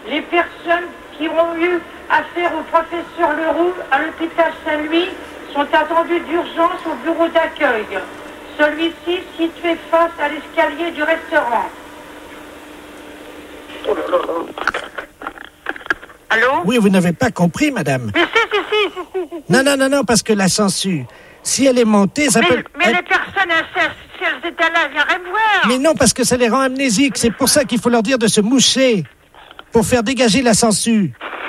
Les personnes qui ont eu affaire au professeur Leroux à l'hôpital Saint-Louis sont attendues d'urgence au bureau d'accueil. Celui-ci situé face à l'escalier du restaurant. Allô? Oui, vous n'avez pas compris, madame. Mais si. Non, parce que la sangsue, si elle est montée, ça peut... Mais les personnes, si elles étaient là, elles viendraient me voir. Mais non, parce que ça les rend amnésiques. C'est pour ça qu'il faut leur dire de se moucher, pour faire dégager la sangsue.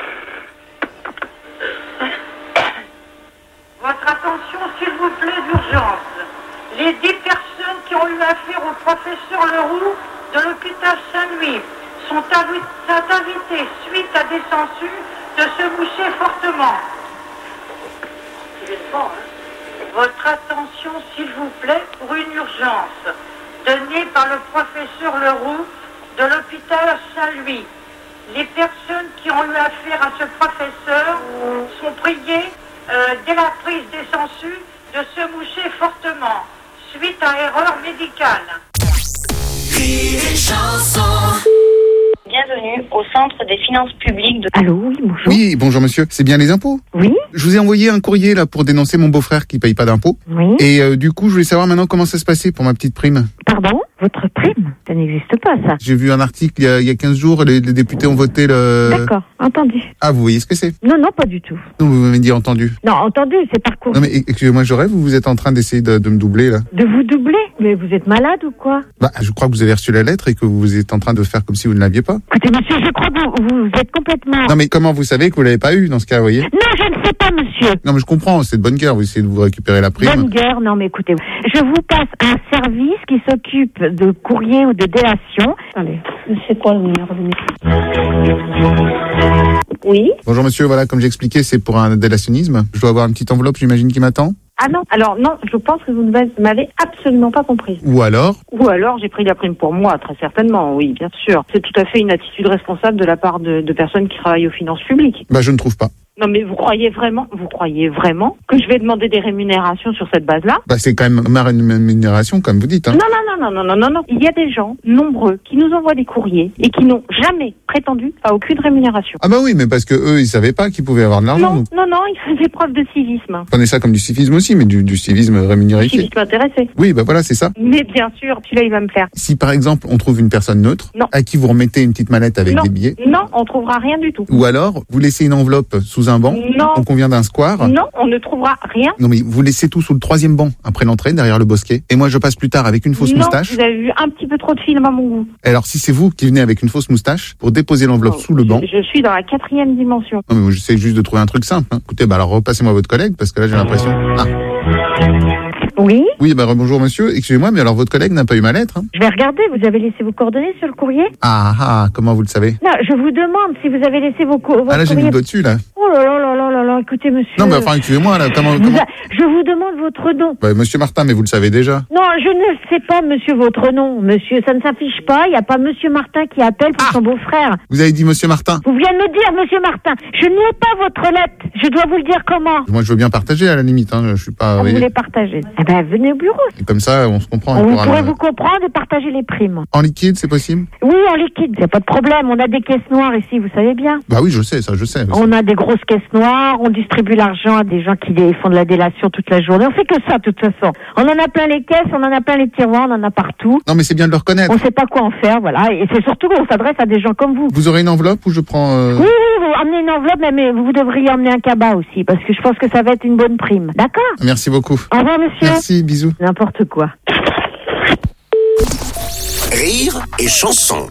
Votre attention, s'il vous plaît, d'urgence. Les 10 personnes qui ont eu affaire au professeur Leroux de l'hôpital Saint-Louis sont invitées, suite à des sangsues, de se moucher fortement. Votre attention, s'il vous plaît, pour une urgence donnée par le professeur Leroux de l'hôpital Saint-Louis. Les personnes qui ont eu affaire à ce professeur sont priées, dès la prise des sangsues, de se moucher fortement, suite à erreur médicale. Bienvenue au Centre des finances publiques de... Allô, oui, bonjour. Oui, bonjour monsieur, c'est bien les impôts? Oui. Je vous ai envoyé un courrier là pour dénoncer mon beau-frère qui paye pas d'impôts. Oui. Et du coup, je voulais savoir maintenant comment ça se passait pour ma petite prime. Pardon? Votre prime? Ça n'existe pas, ça. J'ai vu un article il y a 15 jours, les députés ont voté le... D'accord, entendu. Ah, vous voyez ce que c'est? Non, pas du tout. Non, vous m'avez dit entendu. Non, entendu, c'est par courrier. Non mais excusez-moi, je rêve ou vous êtes en train d'essayer de me doubler là? De vous doubler? Mais vous êtes malade ou quoi? Bah, je crois que vous avez reçu la lettre et que vous êtes en train de faire comme si vous ne l'aviez pas. Écoutez, monsieur, je crois que vous êtes complètement... Non mais comment vous savez que vous l'avez pas eu dans ce cas, vous voyez? Non, je ne sais pas, monsieur. Non mais je comprends, c'est de bonne guerre, vous essayez de vous récupérer la prime. Bonne guerre, non, mais écoutez, je vous passe un service qui s'occupe de courrier ou de délation. Attendez, c'est quoi le numéro de Oui. Bonjour monsieur, voilà, comme j'expliquais, c'est pour un délationnisme. Je dois avoir une petite enveloppe, j'imagine, qui m'attend. Ah non, alors non, je pense que vous ne m'avez absolument pas compris. Ou alors J'ai pris la prime pour moi, très certainement, oui, bien sûr. C'est tout à fait une attitude responsable de la part de personnes qui travaillent aux finances publiques. Bah je ne trouve pas. Non mais vous croyez vraiment que je vais demander des rémunérations sur cette base-là? Bah c'est quand même ma rémunération, comme vous dites, hein. Non. Il y a des gens nombreux qui nous envoient des courriers et qui n'ont jamais prétendu à aucune rémunération. Ah bah oui, mais parce que eux, ils savaient pas qu'ils pouvaient avoir de l'argent. Non, ils faisaient preuve de civisme. Prenez ça comme du civisme aussi, mais du civisme rémunéré. Civisme intéressé. Oui, bah voilà, c'est ça. Mais bien sûr, celui-là, il va me plaire. Si par exemple, on trouve une personne neutre, Non. à qui vous remettez une petite mallette avec des billets. Non, on trouvera rien du tout. Ou alors, vous laissez une enveloppe sous un banc. Non. On convient d'un square. Non, on ne trouvera rien. Non, mais vous laissez tout sous le 3e banc, après l'entrée, derrière le bosquet. Et moi, je passe plus tard avec une fausse moustache. Vous avez vu un petit peu trop de films à mon goût. Alors, si c'est vous qui venez avec une fausse moustache pour déposer l'enveloppe sous le banc. Je suis dans la 4e dimension. Non, mais moi, j'essaie juste de trouver un truc simple, hein. Écoutez, bah alors repassez-moi votre collègue, parce que là, j'ai l'impression... Ah. Oui. Oui, bah bonjour monsieur, excusez-moi, mais alors votre collègue n'a pas eu ma lettre, hein. Je vais regarder, vous avez laissé vos coordonnées sur le courrier? Ah, comment vous le savez? Non, je vous demande si vous avez laissé vos courriers. Ah là, j'ai mis le doigt dessus, là. Oh là, écoutez monsieur... Non, mais enfin, excusez-moi, là, comment... Je vous demande votre nom. Bah, monsieur Martin, mais vous le savez déjà. Non, je ne sais pas, monsieur, votre nom. Monsieur, ça ne s'affiche pas, il n'y a pas monsieur Martin qui appelle pour son beau-frère. Vous avez dit monsieur Martin? Vous venez de me dire, monsieur Martin. Je n'ai pas votre lettre. Je dois vous le dire comment? Moi, je veux bien partager, à la limite, hein, je suis pas... Vous voulez partager? Eh ben, venez au bureau. Et comme ça, on se comprend. Vous pourrez vous comprendre et partager les primes. En liquide, c'est possible? Oui, en liquide, il n'y a pas de problème. On a des caisses noires ici, vous savez bien. Bah oui, je sais, ça, je sais. On a des grosses caisses noires, on distribue l'argent à des gens qui font de la délation toute la journée. On fait que ça, de toute façon. On en a plein les caisses, on en a plein les tiroirs, on en a partout. Non, mais c'est bien de le reconnaître. On sait pas quoi en faire, voilà. Et c'est surtout qu'on s'adresse à des gens comme vous. Vous aurez une enveloppe ou je prends... Oui, vous emmenez une enveloppe, mais vous devriez emmener un cabas aussi, parce que je pense que ça va être une bonne prime. D'accord? Merci beaucoup. Au revoir, monsieur. Merci, bisous. N'importe quoi. Rire et chanson.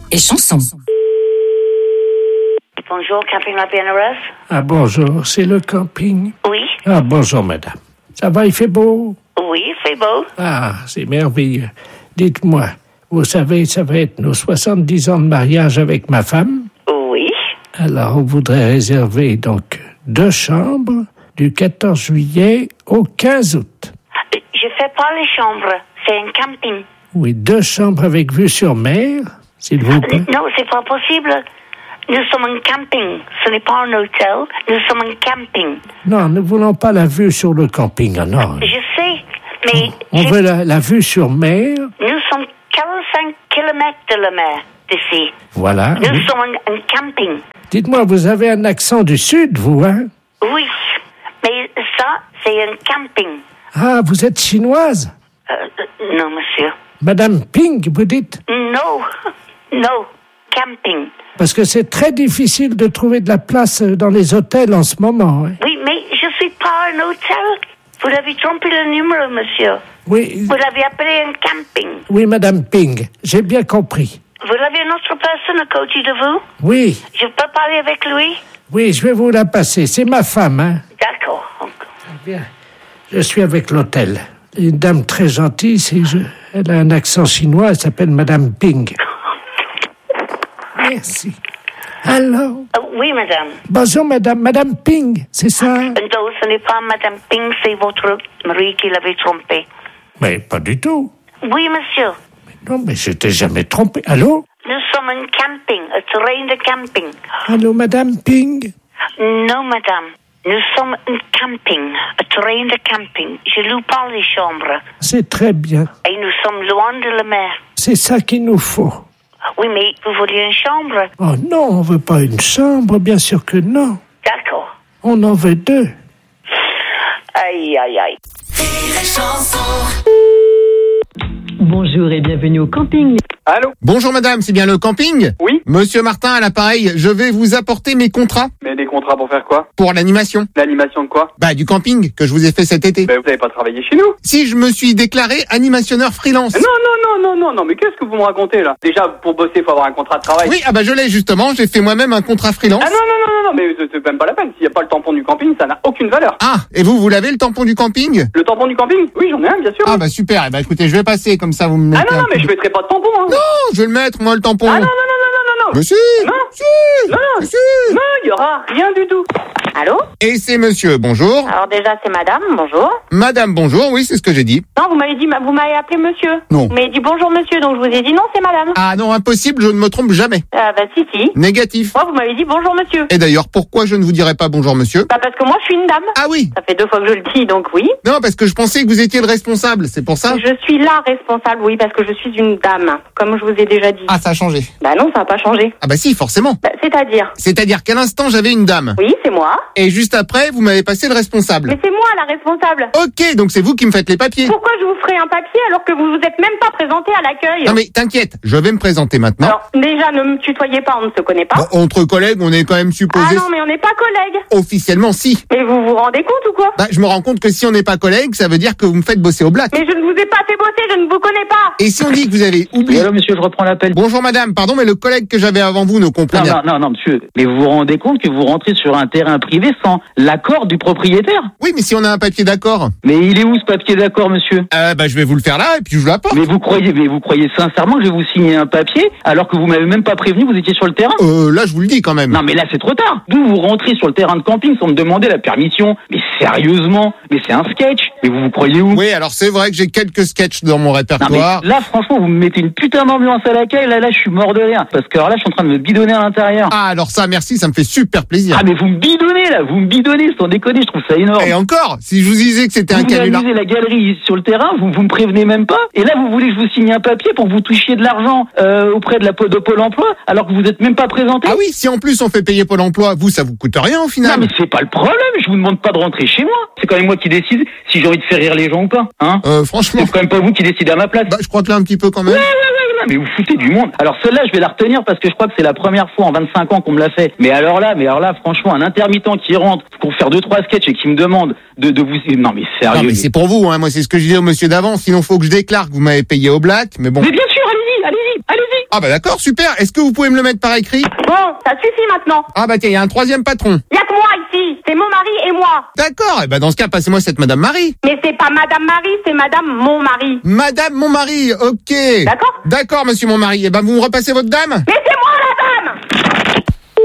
Bonjour, Camping La PNRS. Ah bonjour, c'est le camping. Oui. Ah bonjour madame. Ça va, il fait beau? Oui, c'est beau. Ah, c'est merveilleux. Dites-moi, vous savez, ça va être nos 70 ans de mariage avec ma femme. Oui. Alors, on voudrait réserver donc 2 chambres du 14 juillet au 15 août. Je fais pas les chambres, c'est un camping. Oui, 2 chambres avec vue sur mer, s'il vous plaît. Non, c'est pas possible. Nous sommes un camping. Ce n'est pas un hôtel. Nous sommes un camping. Non, nous ne voulons pas la vue sur le camping, ah non. Je sais, mais... On veut la vue sur mer. Nous sommes 45 kilomètres de la mer d'ici. Voilà. Nous sommes un camping. Dites-moi, vous avez un accent du Sud, vous, hein? Oui, mais ça, c'est un camping. Ah, vous êtes chinoise? Non, monsieur. Madame Ping, vous dites? Non, camping. Parce que c'est très difficile de trouver de la place dans les hôtels en ce moment. Hein. Oui, mais je suis pas un hôtel. Vous avez trompé le numéro, monsieur. Oui. Vous avez appelé un camping. Oui, Madame Ping, j'ai bien compris. Vous avez une autre personne à côté de vous? Oui. Je peux parler avec lui? Oui, je vais vous la passer. C'est ma femme, hein. D'accord. Bien. Je suis avec l'hôtel. Une dame très gentille, elle a un accent chinois, elle s'appelle Madame Ping. Merci. Allô? Oui, madame. Bonjour, Madame Ping, c'est ça? Non, ce n'est pas madame Ping, c'est votre mari qui l'avait trompé. Mais pas du tout. Oui, monsieur. Non, mais je t'ai jamais trompé. Allô? Nous sommes un camping, un terrain de camping. Allô, Madame Ping? Non, madame. Nous sommes un camping, un terrain de camping. Je loue pas les chambres. C'est très bien. Et nous sommes loin de la mer. C'est ça qu'il nous faut. Oui, mais vous vouliez une chambre? Oh non, on veut pas une chambre, bien sûr que non. D'accord. On en veut 2. Aïe, aïe, aïe. Bonjour et bienvenue au camping. Allô? Bonjour madame, c'est bien le camping? Oui. Monsieur Martin à l'appareil, je vais vous apporter mes contrats Mais des contrats pour faire quoi? pour l'animation. L'animation de quoi? Bah du camping que je vous ai fait cet été. Ben vous avez pas travaillé chez nous? Si je me suis déclaré animationneur freelance. Non, mais qu'est-ce que vous me racontez là? Déjà, pour bosser, faut avoir un contrat de travail. Oui, ah bah je l'ai justement, j'ai fait moi-même un contrat freelance. Ah non, mais c'est même pas la peine. S'il n'y a pas le tampon du camping, ça n'a aucune valeur. Ah, et vous l'avez le tampon du camping? Le tampon du camping? Oui, j'en ai un, bien sûr. Ah bah super, eh bah écoutez, je vais passer comme ça vous me mettez Ah non, un mais coup je de- mettrai pas de tampon, hein. Non, je vais le mettre moi le tampon. Ah non. Mais si. Non. Si. Non, Si. non, il y aura rien du tout. Allô? Et c'est monsieur, bonjour. Alors déjà, c'est madame, bonjour. Madame, bonjour, oui, c'est ce que j'ai dit. Non, vous m'avez appelé monsieur. Non. Vous m'avez dit bonjour monsieur, donc je vous ai dit non, c'est madame. Ah non, impossible, je ne me trompe jamais. Bah si. Négatif. Moi, vous m'avez dit bonjour monsieur. Et d'ailleurs, pourquoi je ne vous dirai pas bonjour monsieur? Bah parce que moi, je suis une dame. Ah oui. Ça fait 2 fois que je le dis, donc oui. Non, parce que je pensais que vous étiez le responsable, c'est pour ça. Je suis la responsable, oui, parce que je suis une dame, comme je vous ai déjà dit. Ah, ça a changé. Bah non, ça n'a pas changé. Ah bah si, forcément. Bah, c'est-à-dire? C'est-à-dire qu'à l'instant, j'avais une dame. Oui, c'est moi. Et juste après, vous m'avez passé le responsable. Mais c'est moi la responsable. Ok, donc c'est vous qui me faites les papiers. Pourquoi je vous ferai un papier alors que vous vous êtes même pas présenté à l'accueil? Non mais t'inquiète, je vais me présenter maintenant. Alors, déjà, ne me tutoyez pas, on ne se connaît pas. Bon, entre collègues, on est quand même Ah supposé. non, mais on n'est pas collègues. Officiellement, si. Mais vous vous rendez compte ou quoi? Bah, je me rends compte que si on n'est pas collègues, ça veut dire que vous me faites bosser au black. Mais je ne vous ai pas fait bosser, je ne vous connais pas. Et si on dit que vous avez oublié... Allô, monsieur, je reprends l'appel. Bonjour madame, pardon, mais le collègue que j'avais avant vous ne comprend rien. Non, monsieur. Mais vous vous rendez compte que vous rentrez sur un terrain privé sans l'accord du propriétaire? Oui, mais si on a un papier d'accord. Mais il est où ce papier d'accord, monsieur? Bah, je vais vous le faire là, et puis je vous l'apporte. Mais vous croyez sincèrement que je vais vous signer un papier alors que vous m'avez même pas prévenu, vous étiez sur le terrain? Là, je vous le dis quand même. Non, mais là, c'est trop tard. D'où vous rentrez sur le terrain de camping sans me demander la permission? Mais sérieusement? Mais c'est un sketch. Mais vous croyez où? Oui, alors c'est vrai que j'ai quelques sketchs dans mon Non, répertoire. mais là, franchement, vous me mettez une putain d'ambiance à l'accueil. Là, je suis mort de rire. Parce que alors là, je suis en train de me bidonner à l'intérieur. Ah, alors ça, merci, ça me fait super plaisir. Ah, mais vous me bidonnez, sans déconner, je trouve ça énorme. Et encore, si je vous disais que c'était un Vous canular... amusez la galerie sur le terrain, vous me prévenez même pas. Et là, vous voulez que je vous signe un papier pour que vous touchiez de l'argent auprès de Pôle emploi, alors que vous êtes même pas présenté. Ah oui, si en plus on fait payer Pôle emploi, vous, ça vous coûte rien au final. Non, mais c'est pas le problème. Je vous demande pas de rentrer chez moi. C'est quand même moi qui décide si j'ai envie de faire rire les gens ou pas. Hein? Franchement... C'est quand même pas vous qui décidez à ma place. Bah, je crois que là, un petit peu quand même. Ouais, mais vous foutez du monde. Alors celle-là, je vais la retenir parce que je crois que c'est la première fois en 25 ans qu'on me l'a fait. Mais alors là, franchement, un intermittent qui rentre pour faire 2-3 sketchs et qui me demande de vous... Non, mais sérieux. Non, mais c'est pour vous, hein. Moi, c'est ce que je disais au monsieur d'avant. Sinon, faut que je déclare que vous m'avez payé au black, mais bon. Mais bien sûr, allez-y. Ah bah d'accord, super. Est-ce que vous pouvez me le mettre par écrit? Bon, ça suffit maintenant. Ah bah tiens, il y a un troisième patron. Il y a que moi ici. C'est mon mari et moi. D'accord, et bah dans ce cas, passez-moi cette Madame Marie. Mais c'est pas Madame Marie, c'est Madame mon mari. Madame mon mari, ok. D'accord. D'accord, monsieur mon mari. Et ben vous me repassez votre dame? Mais c'est moi la dame.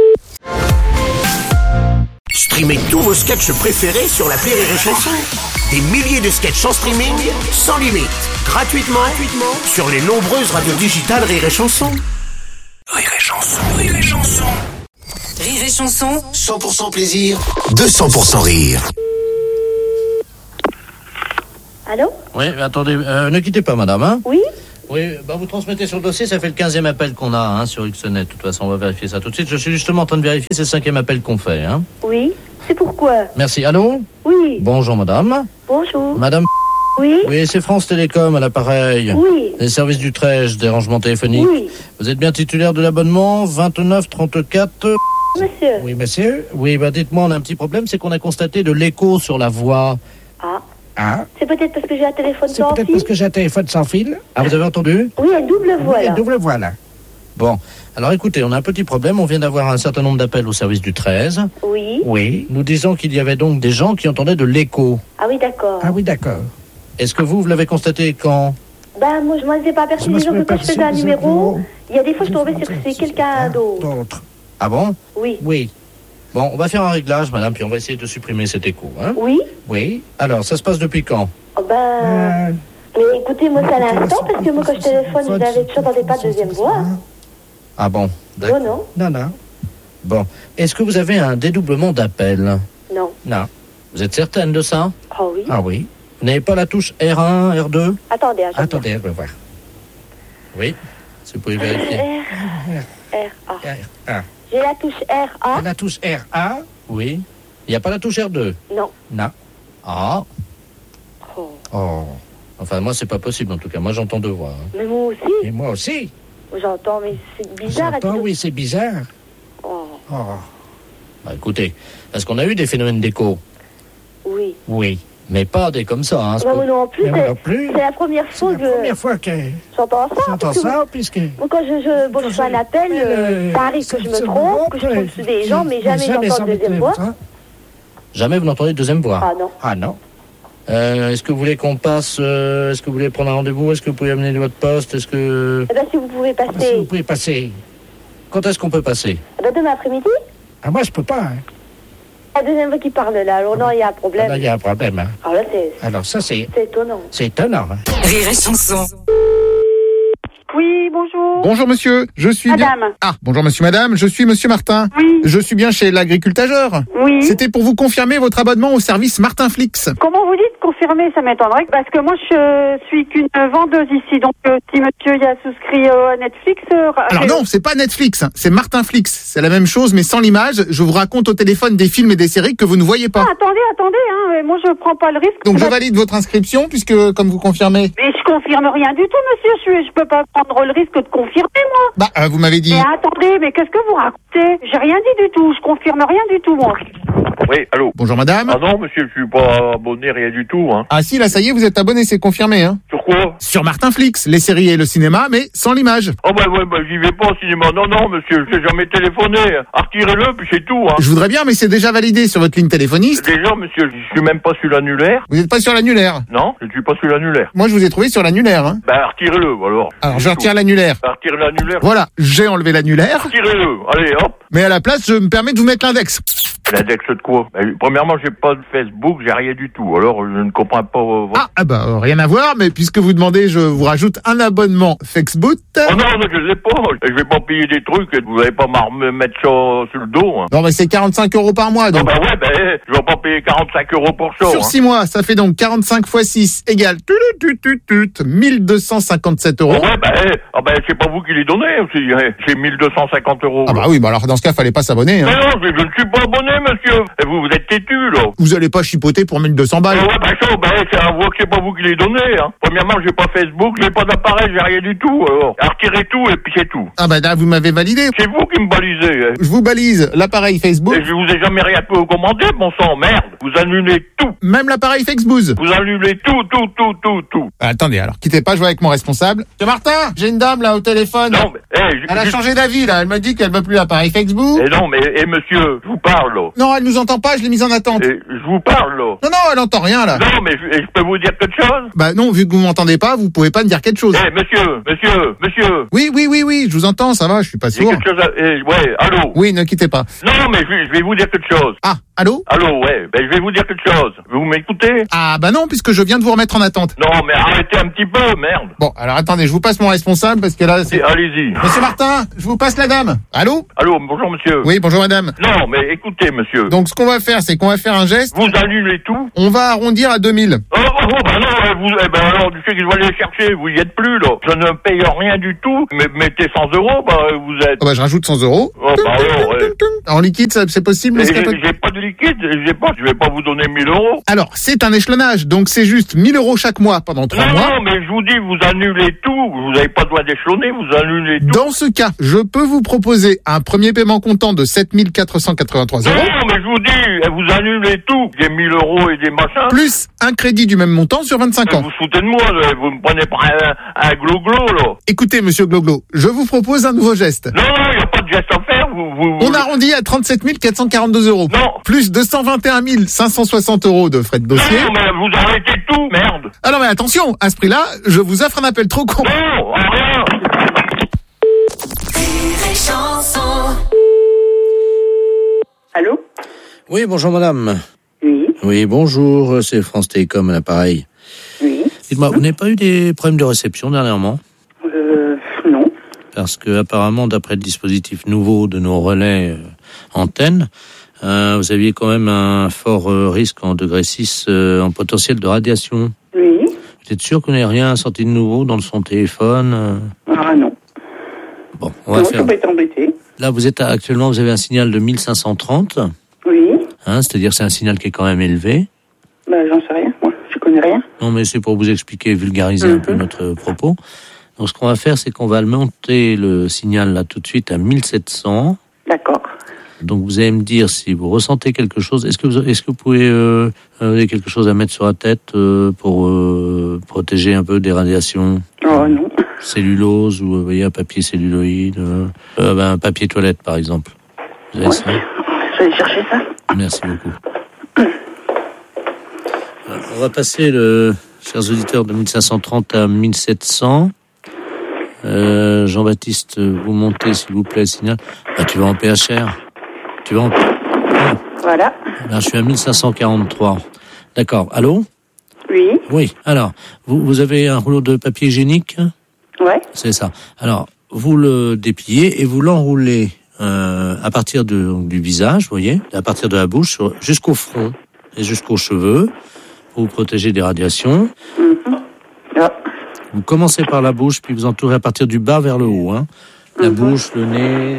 Streamez tous vos sketchs préférés sur l'appli Rire et Chanson. Des milliers de sketchs en streaming, sans limite, gratuitement sur les nombreuses radios digitales Rire et Chanson. Rire et Chanson. Rire et Chanson. Rire et Chanson. 100% plaisir, 200% rire. Allô? Oui, attendez, ne quittez pas, madame. Hein. Oui. Oui, vous transmettez sur le dossier, ça fait le 15e appel qu'on a sur Xnet. De toute façon, on va vérifier ça tout de suite. Je suis justement en train de vérifier, c'est le 5e appel qu'on fait. Oui, c'est pourquoi. Merci. Allô? Oui. Bonjour, madame. Bonjour. Madame. Oui. Oui, c'est France Télécom à l'appareil. Oui. Les services du Trèche, des rangements téléphoniques. Oui. Vous êtes bien titulaire de l'abonnement 2934. Monsieur. Oui, monsieur. Oui, dites-moi, on a un petit problème, c'est qu'on a constaté de l'écho sur la voix. Ah. C'est peut-être parce que j'ai un téléphone sans fil. C'est peut-être parce que j'ai un téléphone sans fil. Ah, vous avez entendu? Oui, une double voix, Oui, là. une double voix, là. Bon, alors écoutez, on a un petit problème. On vient d'avoir un certain nombre d'appels au service du 13. Oui. Oui. Nous disons qu'il y avait donc des gens qui entendaient de l'écho. Ah oui, d'accord. Ah oui, d'accord. Est-ce que vous l'avez constaté quand? Moi, je m'en étais pas aperçu. Disons que quand je faisais un numéro, il y a des fois, je tombais sur que c'est quelqu'un d'autre. Ah bon? Oui. Oui. Bon, on va faire un réglage, madame, puis on va essayer de supprimer cet écho. Oui. Oui. Alors, ça se passe depuis quand? Mais écoutez, moi, c'est à l'instant, parce que moi, quand je téléphone, je n'entendais pas de deuxième voix. Ah bon? D'accord. Non. Non. Bon. Est-ce que vous avez un dédoublement d'appel? Non. Non. Vous êtes certaine de ça? Ah oui. Ah oui. Vous n'avez pas la touche R1, R2? Attendez, je vais voir. Oui. Si vous pouvez vérifier. R-A. J'ai la touche R-A. La touche R-A? Oui. Il n'y a pas la touche R2? Non. Ah. Oh. Enfin, moi, c'est pas possible, en tout cas. Moi, j'entends deux voix. Mais moi aussi. Et moi aussi. J'entends, mais c'est bizarre. Oui, c'est bizarre. Oh. Écoutez, parce qu'on a eu des phénomènes d'écho. Oui. Oui. Mais pas des comme ça. Moi non plus. C'est la première fois que j'entends ça. puisque... Moi, quand je fais un appel, ça arrive que je me trompe, que je tombe sur des gens, mais jamais j'entends de deuxième voix. Jamais vous n'entendez de deuxième voix? Ah non. Est-ce que vous voulez qu'on passe... est-ce que vous voulez prendre un rendez-vous? Est-ce que vous pouvez amener votre poste? Est-ce que... si vous pouvez passer... Quand est-ce qu'on peut passer? Demain après-midi. Ah, moi, je peux pas. La deuxième fois qui parle là, alors non, il y a un problème. Là, il y a un problème. Alors ça, c'est... C'est étonnant. C'est étonnant. Rire et chanson. Oui, bonjour. Bonjour monsieur, je suis Madame. Bonjour monsieur, madame, je suis monsieur Martin. Oui. Je suis bien chez l'agricultageur. Oui. C'était pour vous confirmer votre abonnement au service Martin Flix. Comment vous dites confirmer? Ça m'étonnerait, parce que moi je suis qu'une vendeuse ici, donc si monsieur y a souscrit à Netflix... Alors non, c'est pas Netflix, c'est Martin Flix. C'est la même chose mais sans l'image. Je vous raconte au téléphone des films et des séries que vous ne voyez pas. Attendez, moi je prends pas le risque. Donc je valide votre inscription puisque, comme vous confirmez... Mais je confirme rien du tout, monsieur, je peux pas prendre le risque de confirmer, moi. Vous m'avez dit... Mais attendez, mais qu'est-ce que vous racontez? J'ai rien dit du tout, je confirme rien du tout, moi. Oui, allô. Bonjour madame. Ah non, monsieur, je suis pas abonné, rien du tout, Ah si, là ça y est, vous êtes abonné, c'est confirmé, Sur quoi? Sur Martin Flix, les séries et le cinéma, mais sans l'image. Oh j'y vais pas au cinéma. Non, monsieur, je n'ai jamais téléphoné. Retirez-le, puis c'est tout, Je voudrais bien, mais c'est déjà validé sur votre ligne téléphoniste. Déjà, monsieur, je suis même pas sur l'annulaire. Vous n'êtes pas sur l'annulaire? Non, je ne suis pas sur l'annulaire. Moi, je vous ai trouvé sur l'annulaire, retirez-le, alors. Alors, je retire l'annulaire. Retirez l'annulaire. Voilà, j'ai enlevé l'annulaire. Retirez-le, allez, hop. Mais à la place, je me permets de vous mettre l'index. L'index de quoi? Premièrement, j'ai pas de Facebook, j'ai rien du tout. Alors, je ne comprends pas votre... Rien à voir, mais puisque vous demandez, je vous rajoute un abonnement Facebook. Oh non, je l'ai pas. Je vais pas payer des trucs et vous allez pas me mettre ça sur le dos. Non, mais c'est 45 € par mois, donc. Je vais pas payer 45 € pour ça. Sur 6 mois, ça fait donc 45 x 6 égale 1257 €. C'est pas vous qui les donnez aussi. C'est 1250 €. Oui, alors dans ce cas, fallait pas s'abonner. Mais non, je ne suis pas abonné, monsieur. Et vous êtes têtu, là. Vous allez pas chipoter pour 1200 balles. C'est à vous que c'est pas vous qui les donnez, Premièrement, j'ai pas Facebook, j'ai pas d'appareil, j'ai rien du tout, alors. Retirez tout et puis c'est tout. Là, vous m'avez validé. C'est vous qui me balisez. Je vous balise l'appareil Facebook. Et je vous ai jamais rien commandé, mon sang, merde. Vous annulez tout. Même l'appareil Facebook. Vous annulez tout. Attendez, alors, quittez pas, je vois avec mon responsable. Monsieur Martin, j'ai une dame, là, au téléphone. Non, elle a changé d'avis, là. Elle m'a dit qu'elle veut plus l'appareil Facebook. Monsieur, je vous parle, là. Non, elle nous entend pas, je l'ai mise en attente. Je vous parle, là. Non, elle entend rien, là. Non, mais je peux vous dire quelque chose? Non, vu que vous m'entendez pas, vous pouvez pas me dire quelque chose. Monsieur. Oui, je vous entends, ça va, je suis pas sourd. Quelque chose allô? Oui, ne quittez pas. Non, mais je vais vous dire quelque chose. Allô? Allô, je vais vous dire quelque chose. Vous m'écoutez? Non, puisque je viens de vous remettre en attente. Non, mais arrêtez un petit peu, merde. Bon, alors attendez, je vous passe mon responsable, parce que là, c'est... Allez-y. Monsieur Martin, je vous passe la dame. Allô? Allô, bonjour monsieur. Oui, bonjour madame. Non, mais écoutez monsieur. Donc ce qu'on va faire, c'est qu'on va faire un geste. geste. Vous annulez tout. On va arrondir à 2000. Bah non, alors, tu sais que je vais aller chercher, vous y êtes plus, là. Je ne paye rien du tout, mais mettez 100 €, vous êtes. Oh, je rajoute 100 €. Oh, alors, ouais. En liquide, c'est possible? J'ai pas de liquide, je vais pas vous donner 1000 €. Alors, c'est un échelonnage, donc c'est juste 1000 € chaque mois pendant 3 mois. Non, mais je vous dis, vous annulez tout, vous n'avez pas le droit d'échelonner, vous annulez tout. Dans ce cas, je peux vous proposer un premier paiement comptant de 7 483 €. Non, mais je vous dis, vous annulez tout, des 1000 € et des machins. Plus un crédit du même montant sur 25 ans. Vous foutez de moi, vous me prenez pour un glo-glo, là. Écoutez, monsieur Gloglo, je vous propose un nouveau geste. Non, il n'y a pas de geste à faire, On arrondit à 37 442 €. Non. Plus 221 560 € de frais de dossier. Non, mais vous arrêtez tout, merde. Ah non, mais attention, à ce prix-là, je vous offre un appel trop con. Non, rien. Allô? Oui, bonjour madame. Oui. Oui, bonjour, c'est France Télécom à l'appareil. Oui. Dites-moi, vous n'avez pas eu des problèmes de réception dernièrement? Non. Parce que apparemment, d'après le dispositif nouveau de nos relais antennes, vous aviez quand même un fort risque en degré 6 en potentiel de radiation. Oui. Vous êtes sûr qu'on n'ait rien sorti de nouveau dans son téléphone? Ah non. Bon, on va faire. Je vais être embêté. Là, actuellement, vous avez un signal de 1530. Oui. C'est-à-dire c'est un signal qui est quand même élevé. J'en sais rien, moi, je connais rien. Non, mais c'est pour vous expliquer, vulgariser un peu notre propos. Donc, ce qu'on va faire, c'est qu'on va monter le signal là tout de suite à 1700. D'accord. Donc, vous allez me dire si vous ressentez quelque chose. Est-ce que vous pouvez avez quelque chose à mettre sur la tête pour protéger un peu des radiations? Oh non. Cellulose ou vous voyez un papier celluloïde, un papier toilette par exemple. Vous avez ça? Je vais aller chercher ça. Merci beaucoup. Alors, on va passer, chers auditeurs, de 1530 à 1700. Jean-Baptiste, vous montez s'il vous plaît le signal. Tu vas en PHR. Tu vas en... Voilà. Là, je suis à 1543. D'accord. Allô? Oui. Oui. Alors, vous avez un rouleau de papier hygiénique? Ouais. C'est ça. Alors, vous le dépliez et vous l'enroulez à partir du visage, vous voyez, à partir de la bouche jusqu'au front et jusqu'aux cheveux pour vous protéger des radiations. Ah. Vous commencez par la bouche, puis vous entourez à partir du bas vers le haut. La bouche, le nez.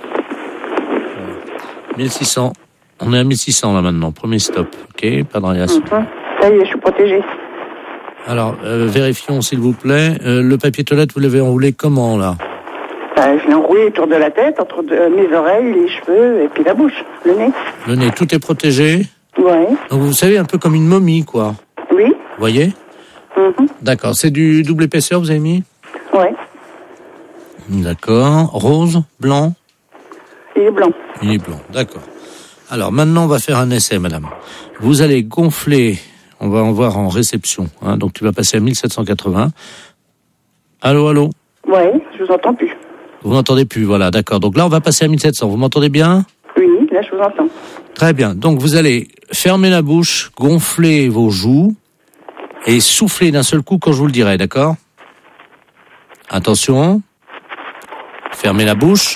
1600. On est à 1600 là maintenant. Premier stop. OK? Pas de radiation. Ça y est, je suis protégée. Alors, vérifions s'il vous plaît. Le papier toilette, vous l'avez enroulé comment là? Je l'ai enroulé autour de la tête, entre mes oreilles, les cheveux et puis la bouche, le nez. Le nez, tout est protégé? Ouais. Donc vous savez, un peu comme une momie, quoi. Oui. Vous voyez? D'accord. C'est du double épaisseur, vous avez mis? Ouais. D'accord. Rose? Blanc? Il est blanc. Il est blanc, d'accord. Alors maintenant, on va faire un essai, madame. Vous allez gonfler, on va en voir en réception, donc tu vas passer à 1780. Allô? Ouais, je vous entends plus. Vous m'entendez plus, voilà, d'accord. Donc là, on va passer à 1700. Vous m'entendez bien? Oui, là, je vous entends. Très bien. Donc vous allez fermer la bouche, gonfler vos joues et souffler d'un seul coup quand je vous le dirai, d'accord? Attention. Fermez la bouche.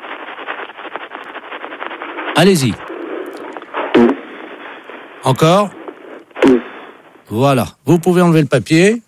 Allez-y. Encore. Voilà. Vous pouvez enlever le papier.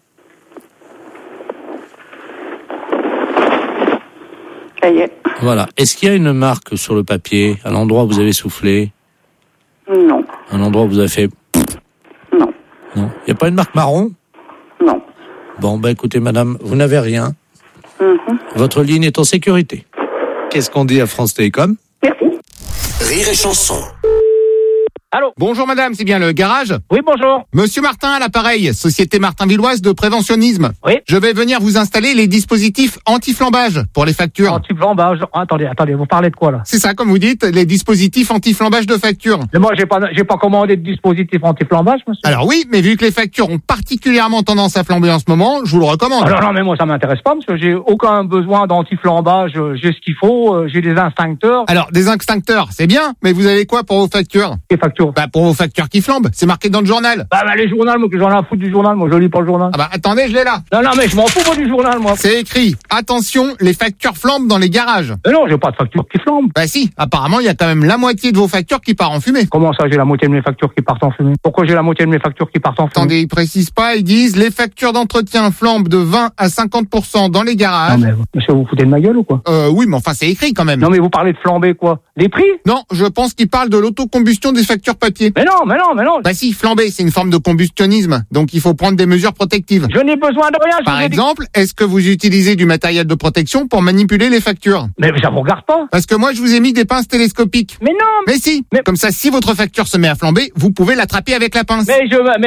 Ça y est. Voilà. Est-ce qu'il y a une marque sur le papier, à l'endroit où vous avez soufflé? Non. Un endroit où vous avez fait... Non. Non. Il n'y a pas une marque marron? Non. Bon, écoutez, madame, vous n'avez rien. Votre ligne est en sécurité. Qu'est-ce qu'on dit à France Télécom? Merci. Rire et chanson. Allô? Bonjour madame, c'est bien le garage? Oui, bonjour. Monsieur Martin à l'appareil, Société Martin-Villoise de préventionnisme. Oui. Je vais venir vous installer les dispositifs anti-flambage pour les factures. Anti-flambage? Attendez, vous parlez de quoi là? C'est ça, comme vous dites, les dispositifs anti-flambage de factures. Mais moi, j'ai pas commandé de dispositif anti-flambage, monsieur. Alors oui, mais vu que les factures ont particulièrement tendance à flamber en ce moment, je vous le recommande. Alors non, mais moi ça m'intéresse pas, monsieur. J'ai aucun besoin d'anti-flambage. J'ai ce qu'il faut. J'ai des extincteurs. Alors des extincteurs, c'est bien, mais vous avez quoi pour vos factures? Des factures factures? Bah, pour vos factures qui flambent, c'est marqué dans le journal. Bah, les journaux, moi, que j'en ai à foutre du journal, moi, je lis pas le journal. Ah bah, attendez, je l'ai là. Non, mais je m'en fous, moi, du journal, moi. C'est écrit, attention, les factures flambent dans les garages. Mais non, j'ai pas de factures qui flambent. Bah si, apparemment, il y a quand même la moitié de vos factures qui part en fumée. Comment ça, j'ai la moitié de mes factures qui partent en fumée? Pourquoi j'ai la moitié de mes factures qui partent en fumée? Attendez, ils précisent pas, ils disent, les factures d'entretien flambent de 20 à 50% dans les garages. Non, mais, monsieur, vous vous foutez de ma gueule ou quoi? Oui, mais enfin, c'est écrit quand même. Non, mais vous parlez de flamber, quoi? Les prix? Non, je pense qu'ils parlent de l'autocombustion des factures papier. Mais non. Bah si, flamber, c'est une forme de combustionnisme, donc il faut prendre des mesures protectives. Je n'ai besoin de rien. Par exemple, est-ce que vous utilisez du matériel de protection pour manipuler les factures? Mais ça vous regarde pas. Parce que moi, je vous ai mis des pinces télescopiques. Mais non. Mais si. Comme ça, si votre facture se met à flamber, vous pouvez l'attraper avec la pince.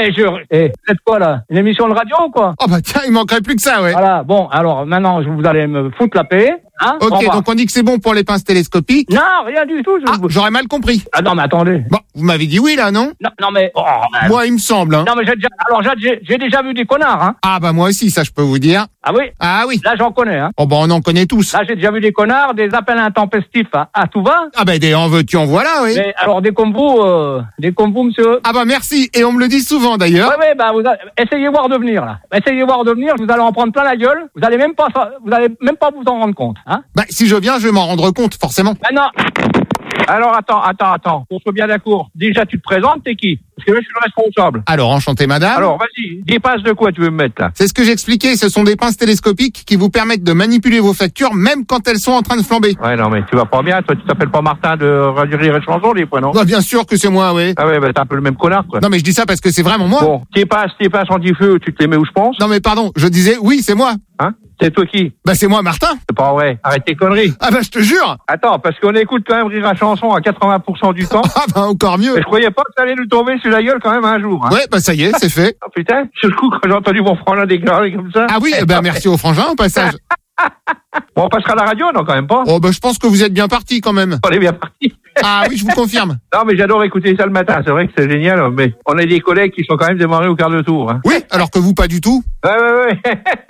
Faites quoi, là? Une émission de radio ou quoi? Oh bah tiens, il manquerait plus que ça, ouais. Voilà, bon, alors, maintenant, vous allez me foutre la paix. Hein? Ok, donc on dit que c'est bon pour les pinces télescopiques. Non, rien du tout. J'aurais mal compris. Ah non, mais attendez. Bon, vous m'avez dit oui là, non? Non, mais... Oh, moi, il me semble. Hein. Non, mais j'ai déjà vu des connards. Hein. Ah bah moi aussi, ça je peux vous dire. Ah oui? Ah oui. Là, j'en connais. Hein. Oh bah on en connaît tous. Là, j'ai déjà vu des connards, des appels intempestifs à tout va. Ah bah des en veux-tu, en voilà, oui. Mais alors, des comme vous, monsieur. Ah bah merci, et on me le dit souvent d'ailleurs. Ouais, bah essayez voir de venir là. Essayez voir de venir, vous allez en prendre plein la gueule. Vous allez même pas vous en rendre compte. Hein. Bah si je viens, je vais m'en rendre compte, forcément. Bah non. Alors attends, qu'on soit bien d'accord. Déjà, tu te présentes, t'es qui? Parce que là, je suis le responsable. Alors, enchanté madame. Alors, vas-y, des pinces de quoi tu veux me mettre là? C'est ce que j'expliquais, ce sont des pinces télescopiques qui vous permettent de manipuler vos factures même quand elles sont en train de flamber. Ouais, non, mais tu vas pas bien, toi, tu t'appelles pas Martin de Radio Rire et Chanson, des fois, non? Bah, bien sûr que c'est moi, oui. Ah ouais, bah t'es un peu le même connard, quoi. Non, mais je dis ça parce que c'est vraiment moi. Bon, tes pinces anti-feu, tu te les mets où je pense? Non, mais pardon, je disais, oui, c'est moi. Hein? C'est toi qui? Bah c'est moi, Martin. C'est pas vrai. Arrête tes conneries. Ah bah je te jure. Attends, parce qu'on écoute quand même Rire à Chanson à 80% du temps. Ah bah encore mieux. Et je croyais pas que ça allait nous tomber sur la gueule quand même un jour. Hein. Ouais, bah ça y est, c'est fait. Oh putain, sur le coup quand j'ai entendu mon frangin déclarer comme ça. Ah oui, bah merci au frangin au passage. Bon, on passera à la radio, non quand même pas. Oh bah je pense que vous êtes bien parti quand même. On est bien parti. Ah oui, je vous confirme. Non mais j'adore écouter ça le matin, c'est vrai que c'est génial, mais on a des collègues qui sont quand même démarrés au quart de tour. Hein. Oui, alors que vous pas du tout. Ouais.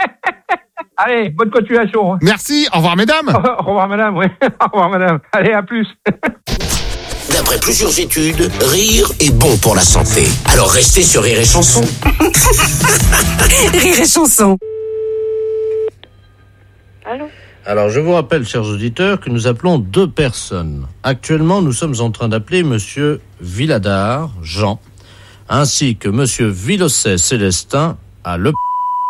Allez, bonne continuation. Hein. Merci, au revoir mesdames. Au revoir madame, oui. Au revoir madame. Allez, à plus. D'après plusieurs études, rire est bon pour la santé. Alors restez sur Rire et Chanson. Rire et Chanson. Allô? Alors, je vous rappelle, chers auditeurs, que nous appelons deux personnes. Actuellement, nous sommes en train d'appeler monsieur Villadard, Jean, ainsi que monsieur Villosset, Célestin, à Le...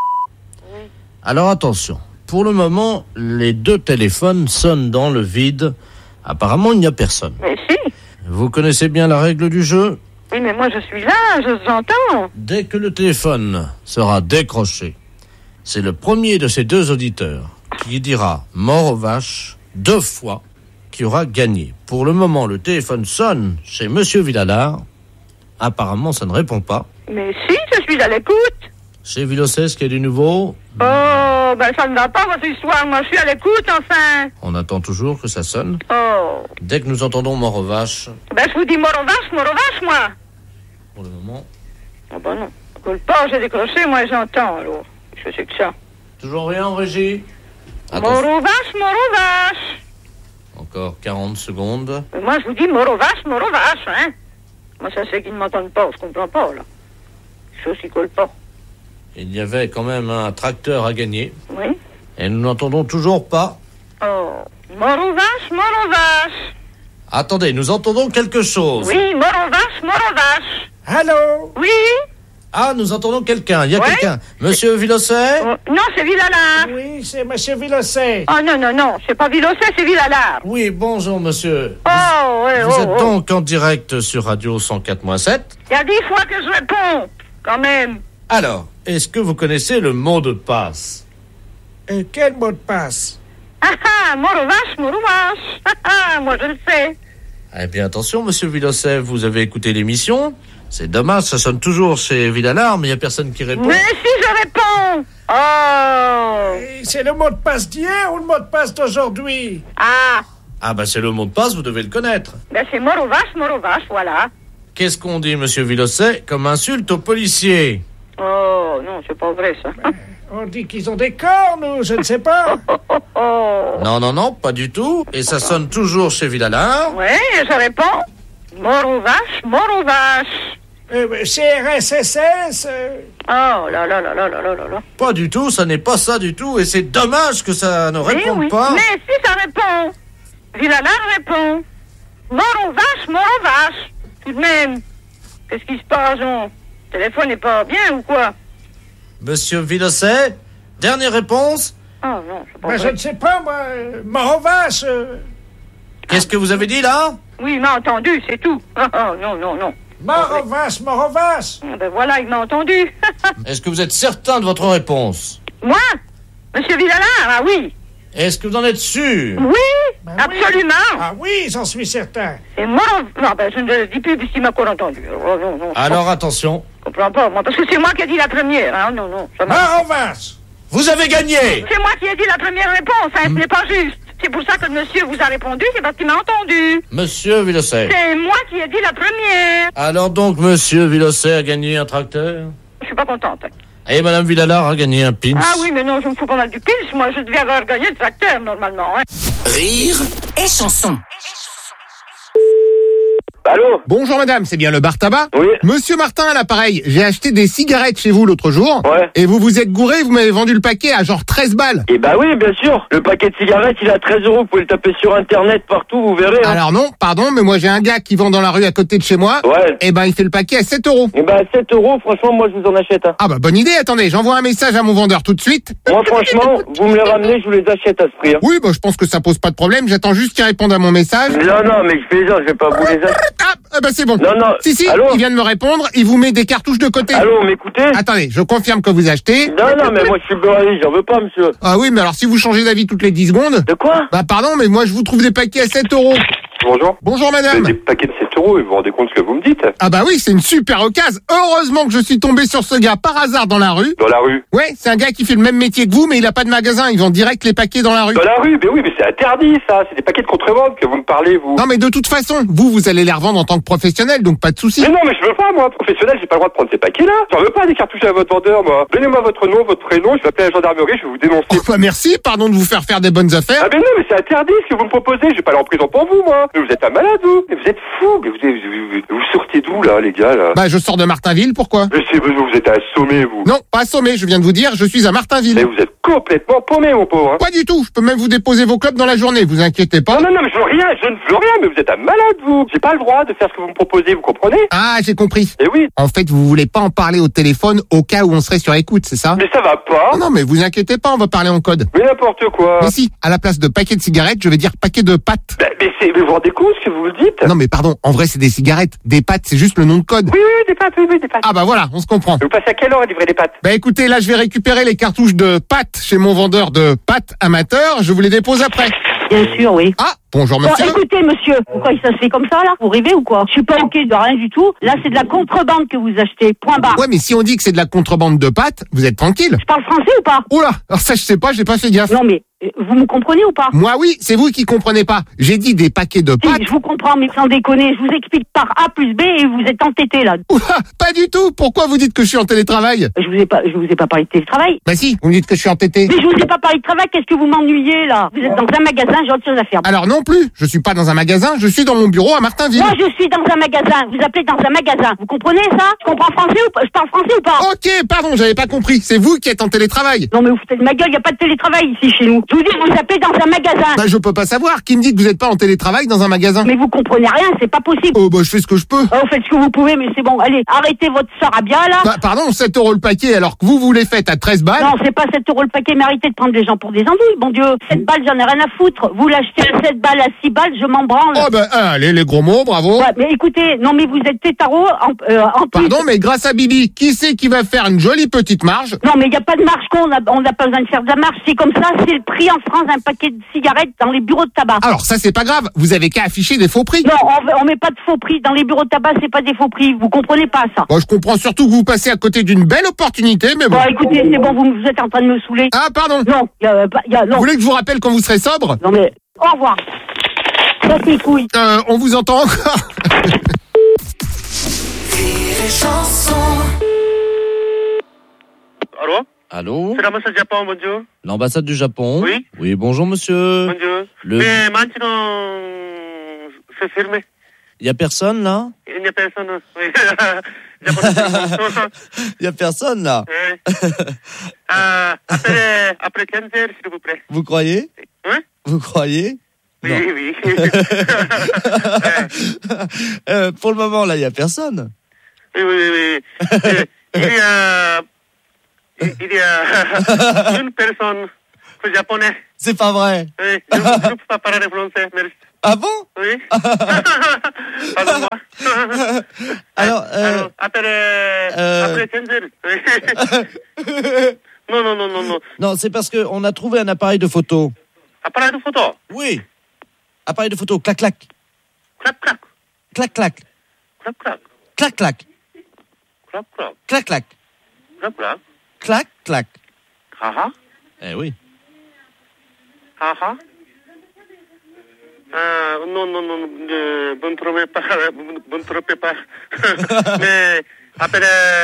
Alors, attention. Pour le moment, les deux téléphones sonnent dans le vide. Apparemment, il n'y a personne. Mais si. Vous connaissez bien la règle du jeu? Oui, mais moi, je suis là, je vous entends. Dès que le téléphone sera décroché, c'est le premier de ces deux auditeurs qui dira mort aux vaches 2 fois qui aura gagné. Pour le moment, le téléphone sonne chez monsieur Villadard. Apparemment, ça ne répond pas. Mais si, je suis à l'écoute. Chez Villosset, est-ce qu'il y a du nouveau? Oh, ben ça ne va pas, votre histoire. Moi, je suis à l'écoute, enfin. On attend toujours que ça sonne. Oh. Dès que nous entendons mort aux vaches... Ben, je vous dis mort aux vaches, moi. Pour le moment... Ah ben non. Coule pas, j'ai décroché, moi, j'entends, alors. Je sais que ça. Toujours rien en régie? Mort aux vaches. Encore 40 secondes. Mais moi, je vous dis mort aux vaches, hein. Moi, ça c'est qu'ils ne m'entendent pas, je comprends pas, là. Je aussi colle pas. Il y avait quand même un tracteur à gagner. Oui. Et nous n'entendons toujours pas. Oh, mort aux vaches. Attendez, nous entendons quelque chose. Oui, mort aux vaches. Allô? Oui. Ah, nous entendons quelqu'un. Il y a quelqu'un. Monsieur Villosset? Non, c'est Villalard. Oui, c'est monsieur Villosset. Oh non, c'est pas Villosset, c'est Villalard. Oui, bonjour monsieur. Vous êtes donc en direct sur Radio 104.7. Il y a 10 fois que je réponds, quand même. Alors, est-ce que vous connaissez le mot de passe? Quel mot de passe? Mort aux vaches. Moi, je le sais. Eh bien, attention, monsieur Villosset, vous avez écouté l'émission. C'est dommage, ça sonne toujours chez Villalard, mais il n'y a personne qui répond. Mais si je réponds! Oh! C'est le mot de passe d'hier ou le mot de passe d'aujourd'hui? Ah, bah c'est le mot de passe, vous devez le connaître. Ben c'est mort aux vaches, voilà. Qu'est-ce qu'on dit, monsieur Villosset, comme insulte aux policiers? Oh, non, c'est pas vrai, ça. On dit qu'ils ont des cornes ou je ne sais pas. Non, pas du tout. Et ça sonne toujours chez Villalard. Oui, je réponds. Mort aux vaches, mort aux vaches. CRSSS Oh là là là là là là là là. Pas du tout, ça n'est pas ça du tout. Et c'est dommage que ça ne réponde oui. pas. Mais si ça répond. Villalar répond. Mort aux vaches. Tout de même. Qu'est-ce qui se passe, Le téléphone n'est pas bien ou quoi? Monsieur Villosset, dernière réponse. Oh non, c'est pas Ben, vrai. je ne sais pas, moi. Morovas. Qu'est-ce que vous avez dit là? Oui, il m'a entendu, c'est tout. Oh, non. Morovas. Ben voilà, il m'a entendu. Est-ce que vous êtes certain de votre réponse? Moi? Monsieur Villalar, ah oui. Est-ce que vous en êtes sûr? Oui, absolument. Ah oui, j'en suis certain. Et moi, non, ben je ne le dis plus puisqu'il m'a encore entendu. Oh, non. Alors attention. Je comprends pas, moi, parce que c'est moi qui ai dit la première. Hein. Non. Morovas. Vous avez gagné. C'est moi qui ai dit la première réponse, hein, ce n'est pas juste. C'est pour ça que le monsieur vous a répondu, c'est parce qu'il m'a entendu. Monsieur Villosset. C'est moi qui ai dit la première. Alors donc, monsieur Villosset a gagné un tracteur? Je suis pas contente. Et madame Villalar a gagné un pins? Ah oui, mais non, je me fous pas mal du pins. Moi, je devais avoir gagné le tracteur, normalement. Hein. Rire et chanson. Allô? Bonjour madame, c'est bien le bar tabac? Oui. Monsieur Martin à l'appareil, j'ai acheté des cigarettes chez vous l'autre jour. Ouais. Et vous vous êtes gouré, vous m'avez vendu le paquet à genre 13 balles. Eh bah oui, bien sûr. Le paquet de cigarettes, il est à 13 €. Vous pouvez le taper sur internet partout, vous verrez. Hein. Alors non, pardon, mais moi j'ai un gars qui vend dans la rue à côté de chez moi. Ouais. Et ben il fait le paquet à 7 €. Eh bah 7 €, franchement, moi je vous en achète. Hein. Ah bah bonne idée, attendez, j'envoie un message à mon vendeur tout de suite. Moi franchement, vous me les ramenez, je vous les achète à ce prix. Hein. Oui, bah je pense que ça pose pas de problème, j'attends juste qu'il réponde à mon message. Non, mais je fais genre, je vais pas vous les acheter. Ah bah c'est bon. Non. Si, Allô? il vient de me répondre, il vous met des cartouches de côté. Allô, m'écoutez? Attendez, je confirme que vous achetez. Non, mais moi je suis beurré, j'en veux pas, monsieur. Ah oui, mais alors si vous changez d'avis toutes les 10 secondes... De quoi? Bah pardon, mais moi je vous trouve des paquets à 7 €. Bonjour. Bonjour madame. Des paquets de 7 €, et vous vous rendez compte ce que vous me dites? Ah bah oui, c'est une super occasion. Heureusement que je suis tombé sur ce gars par hasard dans la rue. Dans la rue? Ouais, c'est un gars qui fait le même métier que vous, mais il a pas de magasin, il vend direct les paquets dans la rue. Dans la rue? Mais oui, mais c'est interdit ça, c'est des paquets de contrebande que vous me parlez, vous. Non mais de toute façon, vous allez les revendre en tant que professionnel, donc pas de souci. Mais non, mais je veux pas, moi, professionnel, j'ai pas le droit de prendre ces paquets-là. J'en veux pas des cartouches à votre vendeur, moi. Donnez-moi votre nom, votre prénom, je vais appeler la gendarmerie, je vais vous dénoncer. Oh, bah merci, pardon de vous faire faire des bonnes affaires. Ah mais non, mais c'est interdit ce que vous me proposez, je vais pas aller en prison pour vous, moi. Mais vous êtes un malade, vous. Mais vous êtes fou, mais vous sortez d'où, là, les gars, là? Bah je sors de Martinville, pourquoi? Mais vous êtes assommé, vous. Non, pas assommé, je viens de vous dire, je suis à Martinville. Mais vous êtes complètement paumé, mon pauvre. Hein. Pas du tout, je peux même vous déposer vos clopes dans la journée, vous inquiétez pas. Non, mais je ne veux rien, mais vous êtes un malade, vous. J'ai pas le droit de faire ce que vous me proposez, vous comprenez? Ah, j'ai compris. Eh oui. En fait, vous voulez pas en parler au téléphone au cas où on serait sur écoute, c'est ça? Mais ça va pas. Non, mais vous inquiétez pas, on va parler en code. Mais n'importe quoi. Mais si, à la place de paquet de cigarettes, je vais dire paquet de pâtes. Mais vous vous rendez compte ce que vous me dites? Non, mais pardon, en vrai, c'est des cigarettes. Des pâtes, c'est juste le nom de code. Oui, des pâtes, oui, des pâtes. Ah bah voilà, on se comprend. Vous passez à quelle heure à livrer des pâtes? Bah écoutez, là, je vais récupérer les cartouches de pâtes chez mon vendeur de pâtes amateur. Je vous les dépose après. Bien sûr, oui. Ah, bonjour monsieur. Bon, écoutez, monsieur, pourquoi ça se fait comme ça, là? Vous rêvez ou quoi? Je suis pas ok de rien du tout. Là, c'est de la contrebande que vous achetez. Point barre. Ouais, mais si on dit que c'est de la contrebande de pâtes, vous êtes tranquille. Je parle français ou pas? Oula, alors ça, je sais pas, j'ai pas fait gaffe. Non, mais vous me comprenez ou pas? Moi, oui, c'est vous qui comprenez pas. J'ai dit des paquets de pâtes. Si, je vous comprends, mais sans déconner, je vous explique par A plus B et vous êtes entêté, là. Oula, pas du tout. Pourquoi vous dites que je suis en télétravail? Je vous ai pas parlé de télétravail. Bah si, vous me dites que je suis entêté. Mais je vous ai pas parlé de travail, qu'est-ce que vous m'ennuyez, là? Vous êtes dans un magasin, j'ai autre chose à faire. Alors non plus, je suis pas dans un magasin, je suis dans mon bureau à Martinville. Moi, je suis dans un magasin. Vous appelez dans un magasin. Vous comprenez ça? Je comprends français ou pas? Je parle français ou pas? Ok, pardon, j'avais pas compris. C'est vous qui êtes en télétravail. Non, mais vous foutez de ma gueule, y a pas de télétravail ici chez nous. Je vous dis, vous appelez dans un magasin. Bah, je peux pas savoir. Qui me dit que vous êtes pas en télétravail dans un magasin? Mais vous comprenez rien, c'est pas possible. Oh, bah, je fais ce que je peux. Vous faites ce que vous pouvez, mais c'est bon. Allez, arrêtez votre sarabia, là. Bah, pardon, 7 € le paquet, alors que vous les faites à 13 balles. Non, c'est pas 7 € le paquet, mais arrêtez de prendre les gens pour des andouilles, bon Dieu. 7 balles, j'en ai rien à foutre. Vous l'achetez à 7 balles, à 6 balles, je m'en branle. Oh, bah, allez, les gros mots, bravo. Ouais, mais écoutez, non, mais vous êtes tétaro en plus. Pardon, mais grâce à Bibi, qui c'est qui va faire une jolie petite marge? Non, mais il n'y a pas de marge, on n'a pas besoin de faire de la marge. C'est comme ça, c'est le prix en France d'un paquet de cigarettes dans les bureaux de tabac. Alors, ça, c'est pas grave. Vous avez qu'à afficher des faux prix. Non, on met pas de faux prix. Dans les bureaux de tabac, c'est pas des faux prix. Vous comprenez pas ça? Bon, je comprends surtout que vous passez à côté d'une belle opportunité, mais bon. Bon, écoutez, c'est bon, vous êtes en train de me saouler. Ah, pardon. Non, non. Vous voulez que je vous rappelle quand vous serez sobre? Non, mais, au revoir. Ça, c'est couilles. On vous entend encore. Allô? Allô? C'est l'ambassade du Japon, bonjour. L'ambassade du Japon? Oui. Oui, bonjour monsieur. Bonjour. Le... Mais maintenant, c'est fermé. Il y a personne là? Il n'y a personne, oui. Il y a personne là. Oui. Après 15 heures, s'il vous plaît. Vous croyez? Hein? Vous croyez? Oui, Non. oui. Pour le moment là, il y a personne. Oui. Il y a une personne japonaise. C'est pas vrai. Oui, je ne peux pas parler français, merci. Ah bon? Oui. Pardon-moi. Alors, après 15 heures. Non. Non, c'est parce que on a trouvé un appareil de photo. Appareil de photo? Oui. Appareil de photo, clac clac. Clac clac. Clac clac. Clac clac. Clac clac. Clac clac. Clac clac. Clac clac. Clac clac. Ah ah. Eh oui. Ah ah. Non, vous ne trompez pas. Mais après,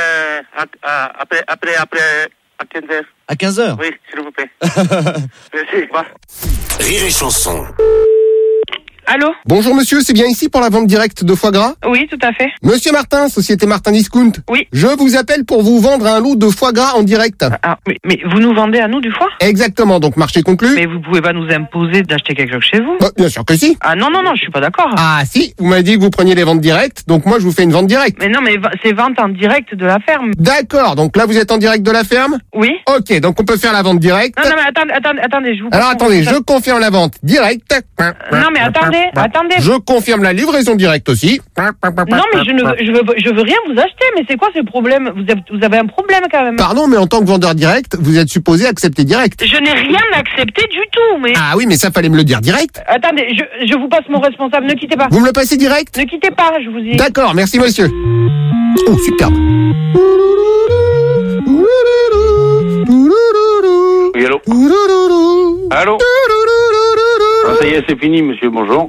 à 15 heures. À 15 heures? Oui, s'il vous plaît. Merci. Rire et chanson. Allô? Bonjour monsieur, c'est bien ici pour la vente directe de foie gras? Oui, tout à fait. Monsieur Martin, société Martin Discount. Oui. Je vous appelle pour vous vendre un lot de foie gras en direct. Ah, mais vous nous vendez à nous du foie? Exactement, donc marché conclu. Mais vous pouvez pas nous imposer d'acheter quelque chose chez vous? Bien sûr que si. Ah non, je suis pas d'accord. Ah si, vous m'avez dit que vous preniez les ventes directes, donc moi je vous fais une vente directe. Mais non, mais c'est vente en direct de la ferme. D'accord, donc là vous êtes en direct de la ferme? Oui. Ok, donc on peut faire la vente directe. Non, mais attendez, je vous... Alors attendez, je confirme la vente directe. Non, mais attendez. Je confirme la livraison directe aussi. Non, mais je veux rien vous acheter, mais c'est quoi ce problème? Vous avez un problème quand même. Pardon, mais en tant que vendeur direct, vous êtes supposé accepter direct. Je n'ai rien accepté du tout, mais... Ah oui, mais ça fallait me le dire direct. Attendez, je vous passe mon responsable, ne quittez pas. Vous me le passez direct? Ne quittez pas, je vous dis. D'accord, merci monsieur. Oh, superbe. Oui, allô? Allô? Ah, ça y est, c'est fini, monsieur, bonjour.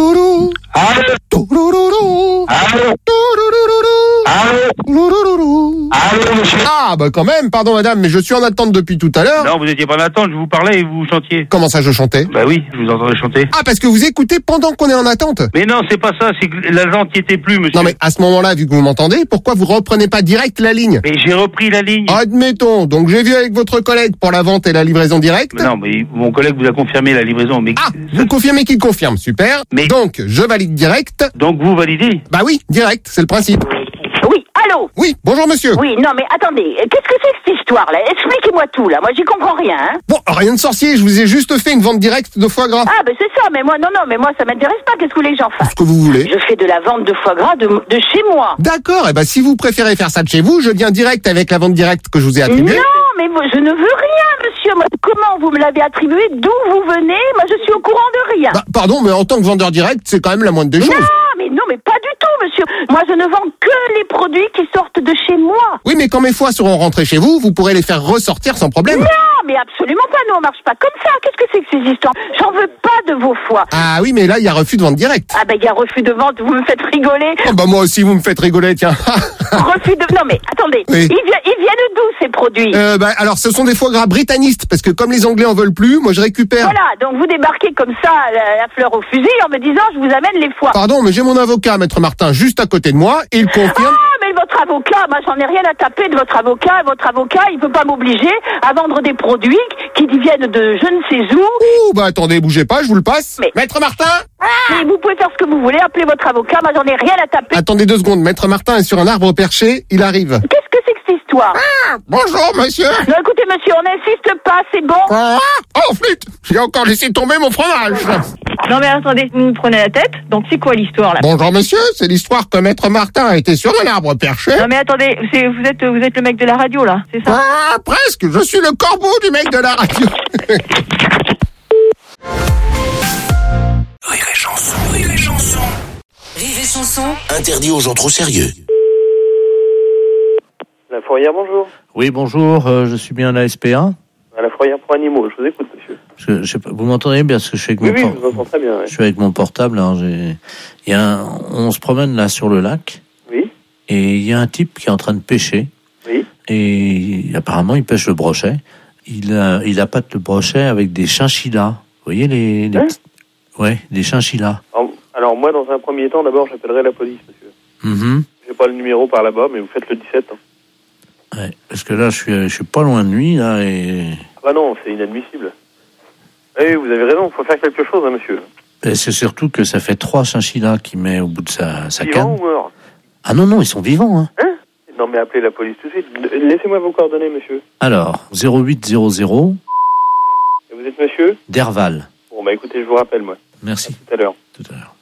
Allô, monsieur. Ah, bah quand même, pardon madame, mais je suis en attente depuis tout à l'heure. Non, vous étiez pas en attente, je vous parlais et vous chantiez. Comment ça, je chantais? Bah oui, je vous entendais chanter. Ah, parce que vous écoutez pendant qu'on est en attente? Mais non, c'est pas ça, c'est que l'agent n'y était plus, monsieur. Non, mais à ce moment-là, vu que vous m'entendez, pourquoi vous reprenez pas direct la ligne? Mais j'ai repris la ligne. Admettons, donc j'ai vu avec votre collègue pour la vente et la livraison directe. Mais non, mais mon collègue vous a confirmé la livraison. Mais ah, vous confirmez qu'il confirme, super. Mais donc, je valide direct. Donc vous validez? Bah oui, direct, c'est le principe. Oui, allô? Oui, bonjour monsieur. Oui, non mais attendez, qu'est-ce que c'est que cette histoire-là? Expliquez-moi tout, là, moi j'y comprends rien, hein. Bon, rien de sorcier, je vous ai juste fait une vente directe de foie gras. Ah, ben c'est ça, mais moi, non, mais moi ça m'intéresse pas, qu'est-ce que vous voulez que j'en fasse? Ce que vous voulez. Je fais de la vente de foie gras de chez moi. D'accord, et ben si vous préférez faire ça de chez vous, je viens direct avec la vente directe que je vous ai attribuée. Non, mais moi, je ne veux rien, monsieur. Moi, comment vous me l'avez attribué? D'où vous venez? Moi, je suis au courant de rien. Bah, pardon, mais en tant que vendeur direct, c'est quand même la moindre des choses. Non, mais pas du tout, monsieur. Moi, je ne vends que les produits qui sortent de chez moi. Oui, mais quand mes foies seront rentrés chez vous, vous pourrez les faire ressortir sans problème. Non, mais absolument pas. Nous, on marche pas comme ça. Qu'est-ce que c'est que ces histoires? J'en veux pas de vos foies. Ah oui, mais là, il y a refus de vente directe. Ah ben, il y a refus de vente. Vous me faites rigoler. Oh bah moi aussi, vous me faites rigoler, tiens. Refus de... Non, mais attendez. Oui. Ils viennent d'où, ces produits? Bah, alors, ce sont des foie gras britannistes, parce que comme les Anglais en veulent plus, moi, je récupère. Voilà, donc vous débarquez comme ça, la fleur au fusil, en me disant, je vous amène les foies. Pardon, mais j'ai mon avocat, Maître Martin, juste à côté de moi, et il confirme... Ah, mais votre avocat, moi j'en ai rien à taper de votre avocat. Votre avocat, il peut pas m'obliger à vendre des produits qui viennent de je ne sais où. Ouh, bah attendez, bougez pas, je vous le passe. Mais... Maître Martin? Mais vous pouvez faire ce que vous voulez, appelez votre avocat, moi j'en ai rien à taper. Attendez 2 secondes, Maître Martin est sur un arbre perché, il arrive. Qu'est-ce que c'est que cette histoire? Bonjour, monsieur. Non, écoutez, monsieur, on n'insiste pas, c'est bon. Oh, flûte, j'ai encore laissé tomber mon fromage. Non mais attendez, vous me prenez la tête. Donc c'est quoi l'histoire là? Bonjour monsieur, c'est l'histoire que Maître Martin a été sur un arbre perché. Non mais attendez, vous êtes le mec de la radio là, c'est ça? Ah, presque, je suis le corbeau du mec de la radio. Rire et chanson, rire et chanson. Rire et chanson. Interdit aux gens trop sérieux. La fourrière, bonjour. Oui, bonjour, je suis bien à la SPA. À la fourrière pour animaux, je vous écoute, monsieur. Je sais pas, vous m'entendez bien parce que je suis avec oui, je vous entends très bien. Je suis avec mon portable. Alors on se promène là sur le lac. Oui. Et il y a un type qui est en train de pêcher. Oui. Et apparemment, il pêche le brochet. Il appâte le brochet avec des chinchillas. Vous voyez les petits... Ouais, des chinchillas. Alors moi, dans un premier temps, d'abord, j'appellerai la police, monsieur. J'ai pas le numéro par là-bas, mais vous faites le 17. Hein. Ouais, parce que là, je suis pas loin de lui, là, et... Ah bah non, c'est inadmissible. Eh, vous avez raison, il faut faire quelque chose, hein, monsieur. Et c'est surtout que ça fait 3 chinchillas qu'il met au bout de sa Vivant canne. ou mort? Ah non, ils sont vivants, hein. Hein? Non, mais appelez la police tout de suite. Laissez-moi vos coordonnées, monsieur. Alors, 0800... Et vous êtes monsieur? Derval. Bon, bah écoutez, je vous rappelle, moi. Merci. À tout à l'heure. Tout à l'heure.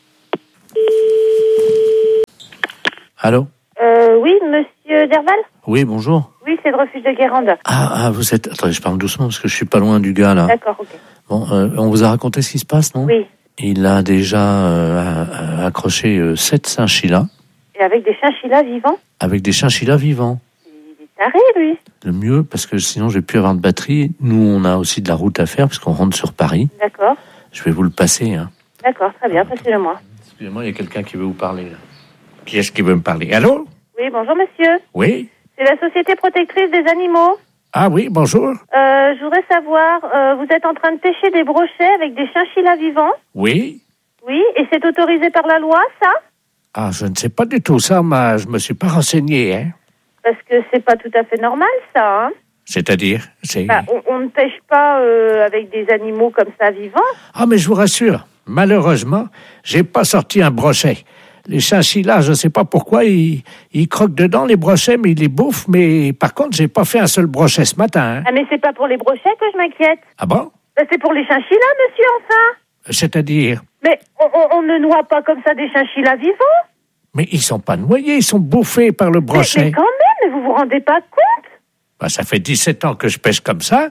Allô? Oui, monsieur Derval? Oui, bonjour. Oui, c'est le refuge de Guérande. Ah, vous êtes... Attendez, je parle doucement parce que je suis pas loin du gars, là. D'accord, ok. Bon, on vous a raconté ce qui se passe, non? Oui. Il a déjà accroché 7 chinchillas. Et avec des chinchillas vivants? Avec des chinchillas vivants. Il est taré, lui. Le mieux, parce que sinon je vais plus avoir de batterie. Nous, on a aussi de la route à faire, puisqu'on rentre sur Paris. D'accord. Je vais vous le passer, hein. D'accord, très bien, passez-le-moi. Excusez-moi, il y a quelqu'un qui veut vous parler, là. Qui est-ce qui veut me parler? Allô? Oui, bonjour, monsieur. Oui? C'est la Société Protectrice des Animaux. Ah oui, bonjour. Je voudrais savoir, vous êtes en train de pêcher des brochets avec des chinchillas vivants? Oui. Oui, et c'est autorisé par la loi, ça? Ah, je ne sais pas du tout ça, mais je me suis pas renseigné, hein. Parce que c'est pas tout à fait normal, ça, hein. C'est-à-dire, Bah, on ne pêche pas avec des animaux comme ça vivants. Ah, mais je vous rassure, malheureusement, j'ai pas sorti un brochet. Les chinchillas, je sais pas pourquoi, ils croquent dedans les brochets, mais ils les bouffent. Mais par contre, j'ai pas fait un seul brochet ce matin, hein. Ah, mais c'est pas pour les brochets que je m'inquiète. Ah bon? Bah, c'est pour les chinchillas, monsieur, enfin. C'est-à-dire? Mais on ne noie pas comme ça des chinchillas vivants. Mais ils sont pas noyés, ils sont bouffés par le brochet. Mais quand même, vous vous rendez pas compte? Bah, ça fait 17 ans que je pêche comme ça,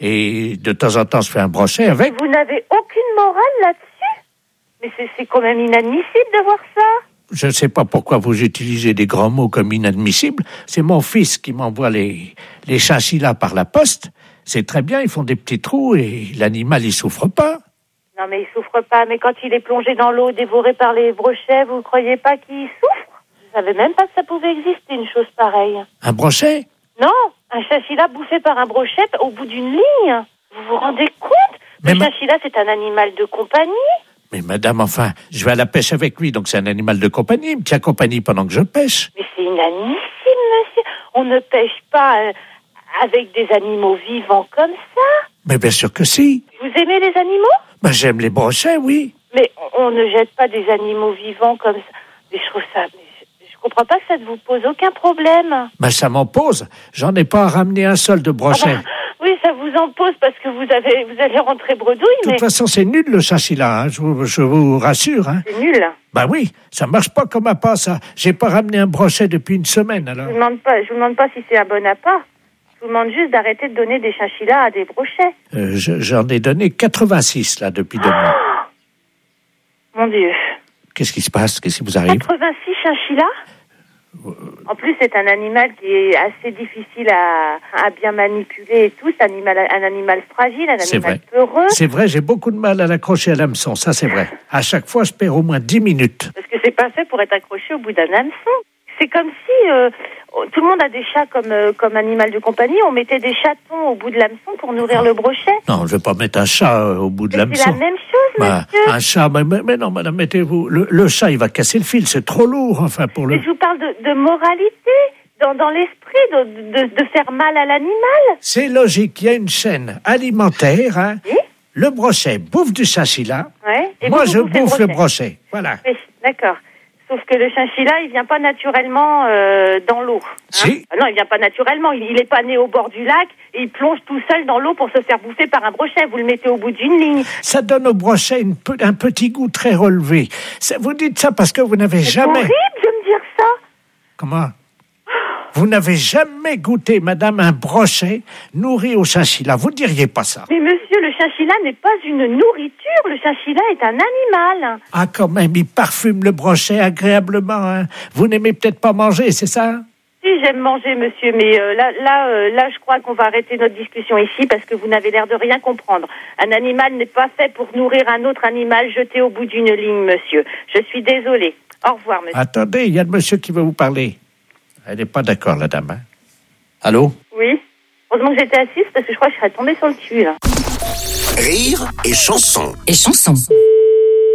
et de temps en temps, je fais un brochet avec. Vous n'avez aucune morale là-dessus? Mais c'est quand même inadmissible de voir ça. Je ne sais pas pourquoi vous utilisez des grands mots comme inadmissible. C'est mon fils qui m'envoie les chinchillas par la poste. C'est très bien, ils font des petits trous et l'animal, il souffre pas. Non, mais il souffre pas. Mais quand il est plongé dans l'eau, dévoré par les brochets, vous ne croyez pas qu'il souffre? Je savais même pas que ça pouvait exister, une chose pareille. Un brochet? Non, un chinchilla bouffé par un brochet au bout d'une ligne. Vous vous rendez compte? Le chinchilla, c'est un animal de compagnie. Mais madame, enfin, je vais à la pêche avec lui, donc c'est un animal de compagnie. Il me tient compagnie pendant que je pêche. Mais c'est inadmissible, monsieur. On ne pêche pas avec des animaux vivants comme ça. Mais bien sûr que si. Vous aimez les animaux? Ben, j'aime les brochets, oui. Mais on ne jette pas des animaux vivants comme ça. Mais je trouve ça... Je comprends pas que ça ne vous pose aucun problème. Ben, ça m'en pose. J'en ai pas ramené un seul de brochet. Ah bah, oui, ça vous en pose parce que vous allez rentrer bredouille, mais... De toute façon, c'est nul, le chinchilla, hein. Je vous rassure, hein. C'est nul. Ben oui, ça marche pas comme appât, ça. J'ai pas ramené un brochet depuis une semaine, alors. Je vous demande pas si c'est un bon appât. Je vous demande juste d'arrêter de donner des chinchillas à des brochets. J'en ai donné 86, là, depuis 2 mois. Mon Dieu. Qu'est-ce qui se passe? Qu'est-ce qui vous arrive? 86 chinchillas? En plus, c'est un animal qui est assez difficile à bien manipuler et tout. C'est un animal fragile, un animal peureux. C'est vrai, j'ai beaucoup de mal à l'accrocher à l'hameçon, ça c'est vrai. À chaque fois, je perds au moins 10 minutes. Parce que c'est pas fait pour être accroché au bout d'un hameçon. C'est comme si tout le monde a des chats comme animal de compagnie. On mettait des chatons au bout de l'hameçon pour nourrir le brochet. Non, je vais pas mettre un chat au bout de l'hameçon. C'est la même chose, monsieur. Un chat, mais non, madame, mettez-vous... Le chat, il va casser le fil, c'est trop lourd, enfin, pour le... Mais je vous parle de moralité, dans l'esprit, de faire mal à l'animal. C'est logique, il y a une chaîne alimentaire, hein. Oui? Le brochet bouffe du chinchilla. Ouais. Et moi, je bouffe le brochet. Voilà. Oui, d'accord. Sauf que le chinchilla, il vient pas naturellement dans l'eau. Hein. Si. Non, il vient pas naturellement. Il est pas né au bord du lac et il plonge tout seul dans l'eau pour se faire bouffer par un brochet. Vous le mettez au bout d'une ligne. Ça donne au brochet un petit goût très relevé. Vous dites ça parce que vous n'avez jamais... C'est horrible de me dire ça. Comment? Vous n'avez jamais goûté, madame, un brochet nourri au chinchilla. Vous ne diriez pas ça. Mais monsieur, le chinchilla n'est pas une nourriture. Le chinchilla est un animal. Ah, quand même, il parfume le brochet agréablement, hein. Vous n'aimez peut-être pas manger, c'est ça? Si, j'aime manger, monsieur, mais là, je crois qu'on va arrêter notre discussion ici parce que vous n'avez l'air de rien comprendre. Un animal n'est pas fait pour nourrir un autre animal jeté au bout d'une ligne, monsieur. Je suis désolée. Au revoir, monsieur. Attendez, il y a le monsieur qui veut vous parler. Elle n'est pas d'accord, la dame. Hein? Allô? Oui. Heureusement que j'étais assise parce que je crois que je serais tombée sur le cul, là. Rire et chanson. Et chanson. Oui?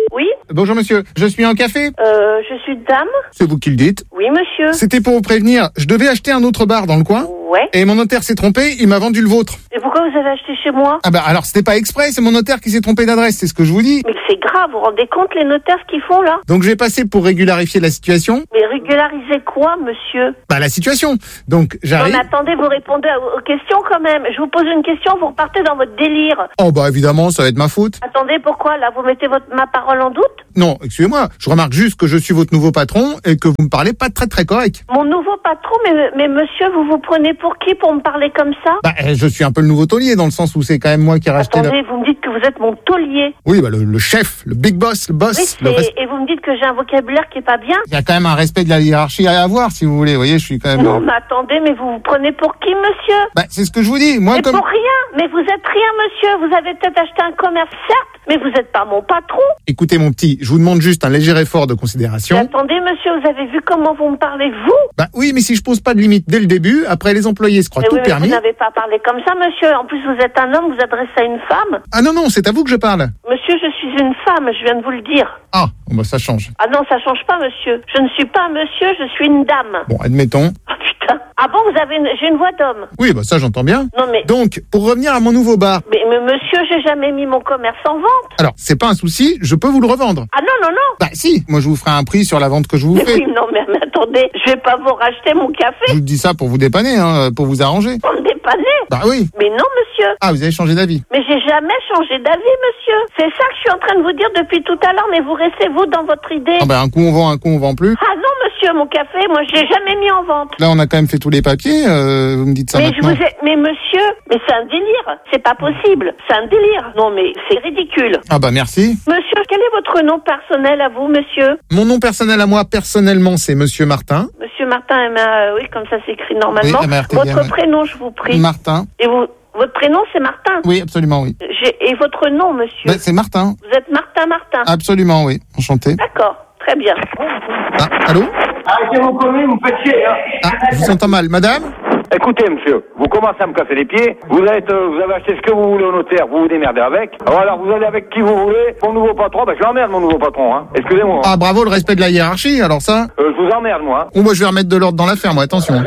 Bonjour monsieur, je suis en café. Je suis dame. C'est vous qui le dites. Oui, monsieur. C'était pour vous prévenir, je devais acheter un autre bar dans le coin. Ouais. Et mon notaire s'est trompé, il m'a vendu le vôtre. Et pourquoi vous avez acheté chez moi? Ah bah alors c'était pas exprès, c'est mon notaire qui s'est trompé d'adresse, c'est ce que je vous dis. Mais c'est grave, vous vous rendez compte les notaires ce qu'ils font là? Donc je vais passer pour régularifier la situation. Mais régulariser quoi, monsieur? Bah la situation. Donc j'arrive. Non mais attendez, vous répondez aux questions quand même. Je vous pose une question, vous repartez dans votre délire. Oh bah évidemment, ça va être ma faute. Attendez, pourquoi là vous mettez ma parole en doute? Non, excusez-moi, je remarque juste que je suis votre nouveau patron et que vous me parlez pas très correct. Mon nouveau patron, mais monsieur, vous vous prenez pour qui pour me parler comme ça? Bah je suis un peu le nouveau taulier dans le sens où c'est quand même moi qui ai racheté. Attendez, vous me dites que vous êtes mon taulier. Oui, bah le chef, le big boss, le boss. Oui, et vous me dites que j'ai un vocabulaire qui est pas bien? Il y a quand même un respect de la hiérarchie à avoir, si vous voulez. Vous voyez, je suis quand même. Non, mais attendez, mais vous vous prenez pour qui, monsieur? Bah c'est ce que je vous dis. Moi, mais pour rien. Mais vous êtes rien, monsieur. Vous avez peut-être acheté un commerce, certes, mais vous n'êtes pas mon patron. Écoutez, mon petit, je vous demande juste un léger effort de considération. Mais attendez, monsieur, vous avez vu comment vous me parlez, vous? Bah oui, mais si je pose pas de limite dès le début, après les employés se croient tout permis. Vous n'avez pas parlé comme ça, monsieur. En plus, vous êtes un homme, vous adressez à une femme. Ah non, c'est à vous que je parle. Monsieur, je suis une femme, je viens de vous le dire. Ah, bon, bah ça change. Ah non, ça change pas, monsieur. Je ne suis pas un monsieur, je suis une dame. Bon, admettons. Ah putain. Ah bon, j'ai une voix d'homme. Oui, bah ça j'entends bien. Non mais. Donc, pour revenir à mon nouveau bar. Mais monsieur, j'ai jamais mis mon commerce en vente. Alors, c'est pas un souci, je peux vous le revendre. Ah non. Bah si, moi je vous ferai un prix sur la vente que je vous fais. Oui, non mais attendez, je vais pas vous racheter mon café. Je vous dis ça pour vous dépanner, hein, pour vous arranger. Pour me dépanner? Bah oui. Mais non, monsieur. Ah, vous avez changé d'avis? Mais j'ai jamais changé d'avis, monsieur. C'est ça que je suis en train de vous dire depuis tout à l'heure, mais vous restez vous dans votre idée. Ah bah un coup on vend, un coup on vend plus. Ah non, monsieur, mon café, moi je l'ai jamais mis en vente. Là on a quand même fait tous les papiers, vous me dites ça maintenant. Mais monsieur, mais c'est un délire. C'est pas possible. C'est un délire. Non mais c'est ridicule. Ah bah merci. Monsieur, quel est votre nom personnel à vous, monsieur? Mon nom personnel à moi, personnellement, c'est Monsieur Martin. Monsieur Martin, oui, comme ça s'écrit normalement. Oui, votre prénom, je vous prie. Martin. Et votre prénom, c'est Martin? Oui, absolument, oui. Et votre nom, monsieur? Ben, c'est Martin. Vous êtes Martin? Absolument, oui. Enchanté. D'accord, très bien. Ah, allô? Arrêtez vos conneries, vous faites chier, hein. Ah, je vous entends mal. Madame? Écoutez, monsieur, vous commencez à me casser les pieds. Vous avez acheté ce que vous voulez au notaire, vous vous démerdez avec. Alors vous allez avec qui vous voulez. Mon nouveau patron, je l'emmerde, mon nouveau patron, hein. Excusez-moi. Ah, bravo, le respect de la hiérarchie, alors ça? Je vous emmerde, moi. Moi, je vais remettre de l'ordre dans l'affaire, moi, attention.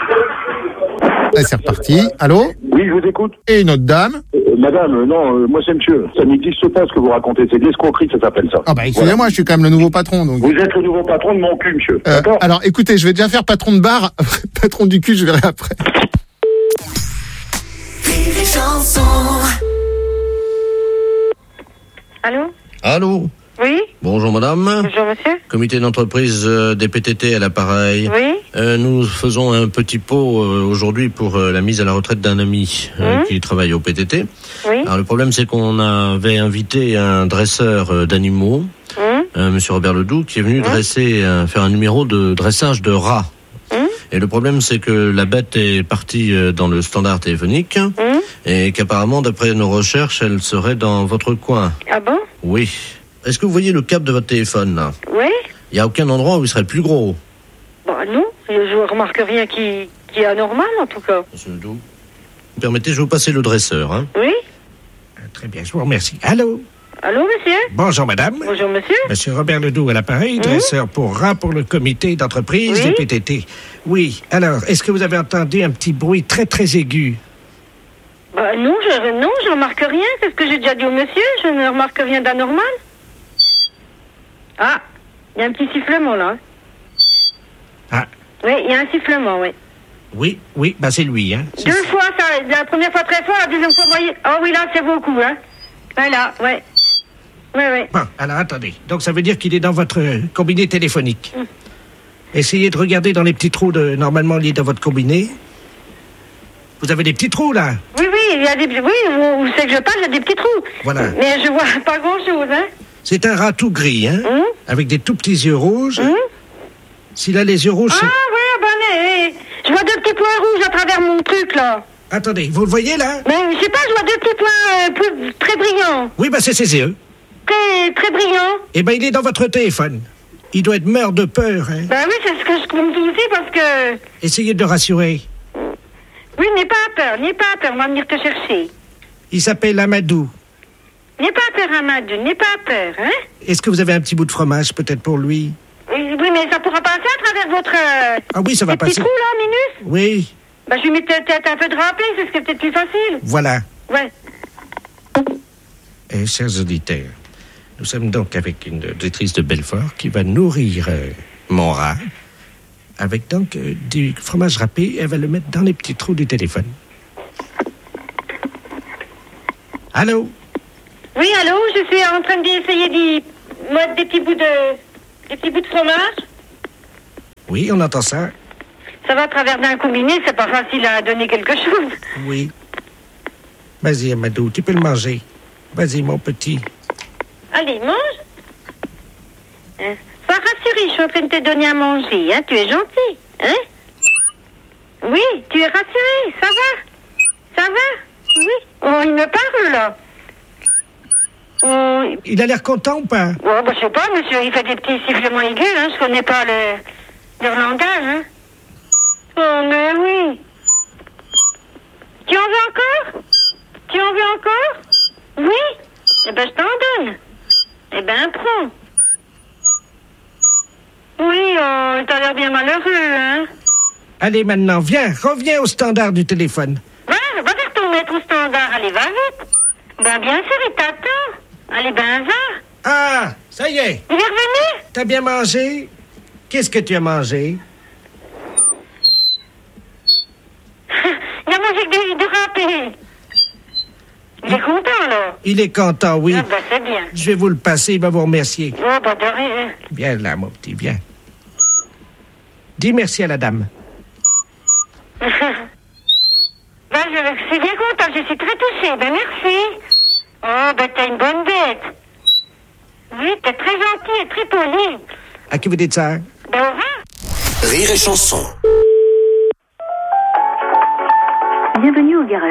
Là, c'est reparti. Allô? Oui, je vous écoute. Et une autre dame? Madame, non, moi c'est monsieur. Ça n'existe pas ce que vous racontez. C'est de l'escroquerie, ça s'appelle ça. Ah bah excusez-moi, voilà. Je suis quand même le nouveau patron. Donc. Vous êtes le nouveau patron de mon cul, monsieur. D'accord. Alors écoutez, je vais déjà faire patron de bar. Patron du cul, je verrai après. Allô? Allô? Oui? Bonjour madame. Bonjour monsieur. Comité d'entreprise des PTT à l'appareil. Oui? Nous faisons un petit pot aujourd'hui pour la mise à la retraite d'un ami qui travaille au PTT. Oui? Alors le problème c'est qu'on avait invité un dresseur d'animaux, monsieur Robert Ledoux, qui est venu faire un numéro de dressage de rats. Et le problème c'est que la bête est partie dans le standard téléphonique et qu'apparemment d'après nos recherches elle serait dans votre coin. Ah bon? Oui. Est-ce que vous voyez le câble de votre téléphone, là? Oui. Il n'y a aucun endroit où il serait le plus gros? Bah non, je remarque rien qui est anormal, en tout cas. Monsieur Ledoux, permettez, je vais vous passer le dresseur, hein? Oui. Très bien, je vous remercie. Allô? Allô, monsieur? Bonjour, madame. Bonjour, monsieur. Monsieur Robert Ledoux à l'appareil, dresseur pour rats pour le comité d'entreprise des PTT. Oui, alors, est-ce que vous avez entendu un petit bruit très, très aigu? Bah non, je remarque rien. C'est ce que j'ai déjà dit au monsieur. Je ne remarque rien d'anormal. Ah, il y a un petit sifflement, là. Ah. Oui, il y a un sifflement, oui. Oui, bah c'est lui, hein. Deux fois, ça, la première fois très fort, la deuxième fois moyen. Oh oui, là, c'est beaucoup, hein. Voilà, ouais. Ouais. Bon, alors attendez. Donc ça veut dire qu'il est dans votre combiné téléphonique. Essayez de regarder dans les petits trous normalement liés dans votre combiné. Vous avez des petits trous, là? Oui, il y a des... Oui, vous savez que je parle, il y a des petits trous. Voilà. Mais je vois pas grand-chose, hein. C'est un rat tout gris, hein, avec des tout petits yeux rouges. S'il a les yeux rouges... Ah, oui, je vois deux petits points rouges à travers mon truc, là. Attendez, vous le voyez, là? Mais je sais pas, je vois deux petits points très brillants. Oui, bah c'est ses yeux. Très brillants. Eh ben, il est dans votre téléphone. Il doit être mort de peur, hein. Ben oui, c'est ce que je compte aussi, parce que... Essayez de le rassurer. Oui, n'aie pas peur, on va venir te chercher. Il s'appelle Amadou. N'aie pas peur, Amadou, n'aie pas peur, hein? Est-ce que vous avez un petit bout de fromage, peut-être, pour lui? Oui, mais ça pourra passer à travers votre... Ah oui, ça va passer. Petit trou, là, Minus? Oui. Bah, je lui mets peut-être un peu de râpé, c'est ce qui est peut-être plus facile. Voilà. Ouais. Et chers auditeurs, nous sommes donc avec une auditrice de Belfort qui va nourrir mon rat avec donc du fromage râpé. Elle va le mettre dans les petits trous du téléphone. Allô? Oui, allô, je suis en train d'essayer d'y mettre des petits bouts de fromage. Oui, on entend ça. Ça va à travers d'un combiné, c'est pas facile à donner quelque chose. Oui. Vas-y, Amadou, tu peux le manger. Vas-y, mon petit. Allez, mange. Sois rassuré, je suis en train de te donner à manger, hein. Tu es gentil, hein? Oui, tu es rassuré, ça va? Ça va? Oui. Oh, il me parle, là. Oh. Il a l'air content ou pas? Oh, bah, je sais pas, monsieur, il fait des petits sifflements aigus, hein. Je connais pas leur langage, hein. Oh, mais oui. Tu en veux encore? Tu en veux encore? Oui? Eh ben, je t'en donne. Eh ben, prends. Oui, oh, t'as l'air bien malheureux, hein? Allez, maintenant, viens, reviens au standard du téléphone. Va faire ton maître au standard. Allez, va vite. Ben, bien sûr, il t'attend. Allez, ben, va. Ah, ça y est. Il est revenu? T'as bien mangé? Qu'est-ce que tu as mangé? Il a mangé du râpé. Il est content, là. Il est content, oui. Ah, ben, c'est bien. Je vais vous le passer, il va vous remercier. Oh, ben, de rien. Viens là, mon petit, viens. Dis merci à la dame. Ben, je suis bien content, je suis très touchée. Ben, merci. Oh, ben, t'as une bonne bête. Oui, t'es très gentil et très poli. À qui vous dites ça? Ben, au revoir. Rire et chanson. Bienvenue au garage.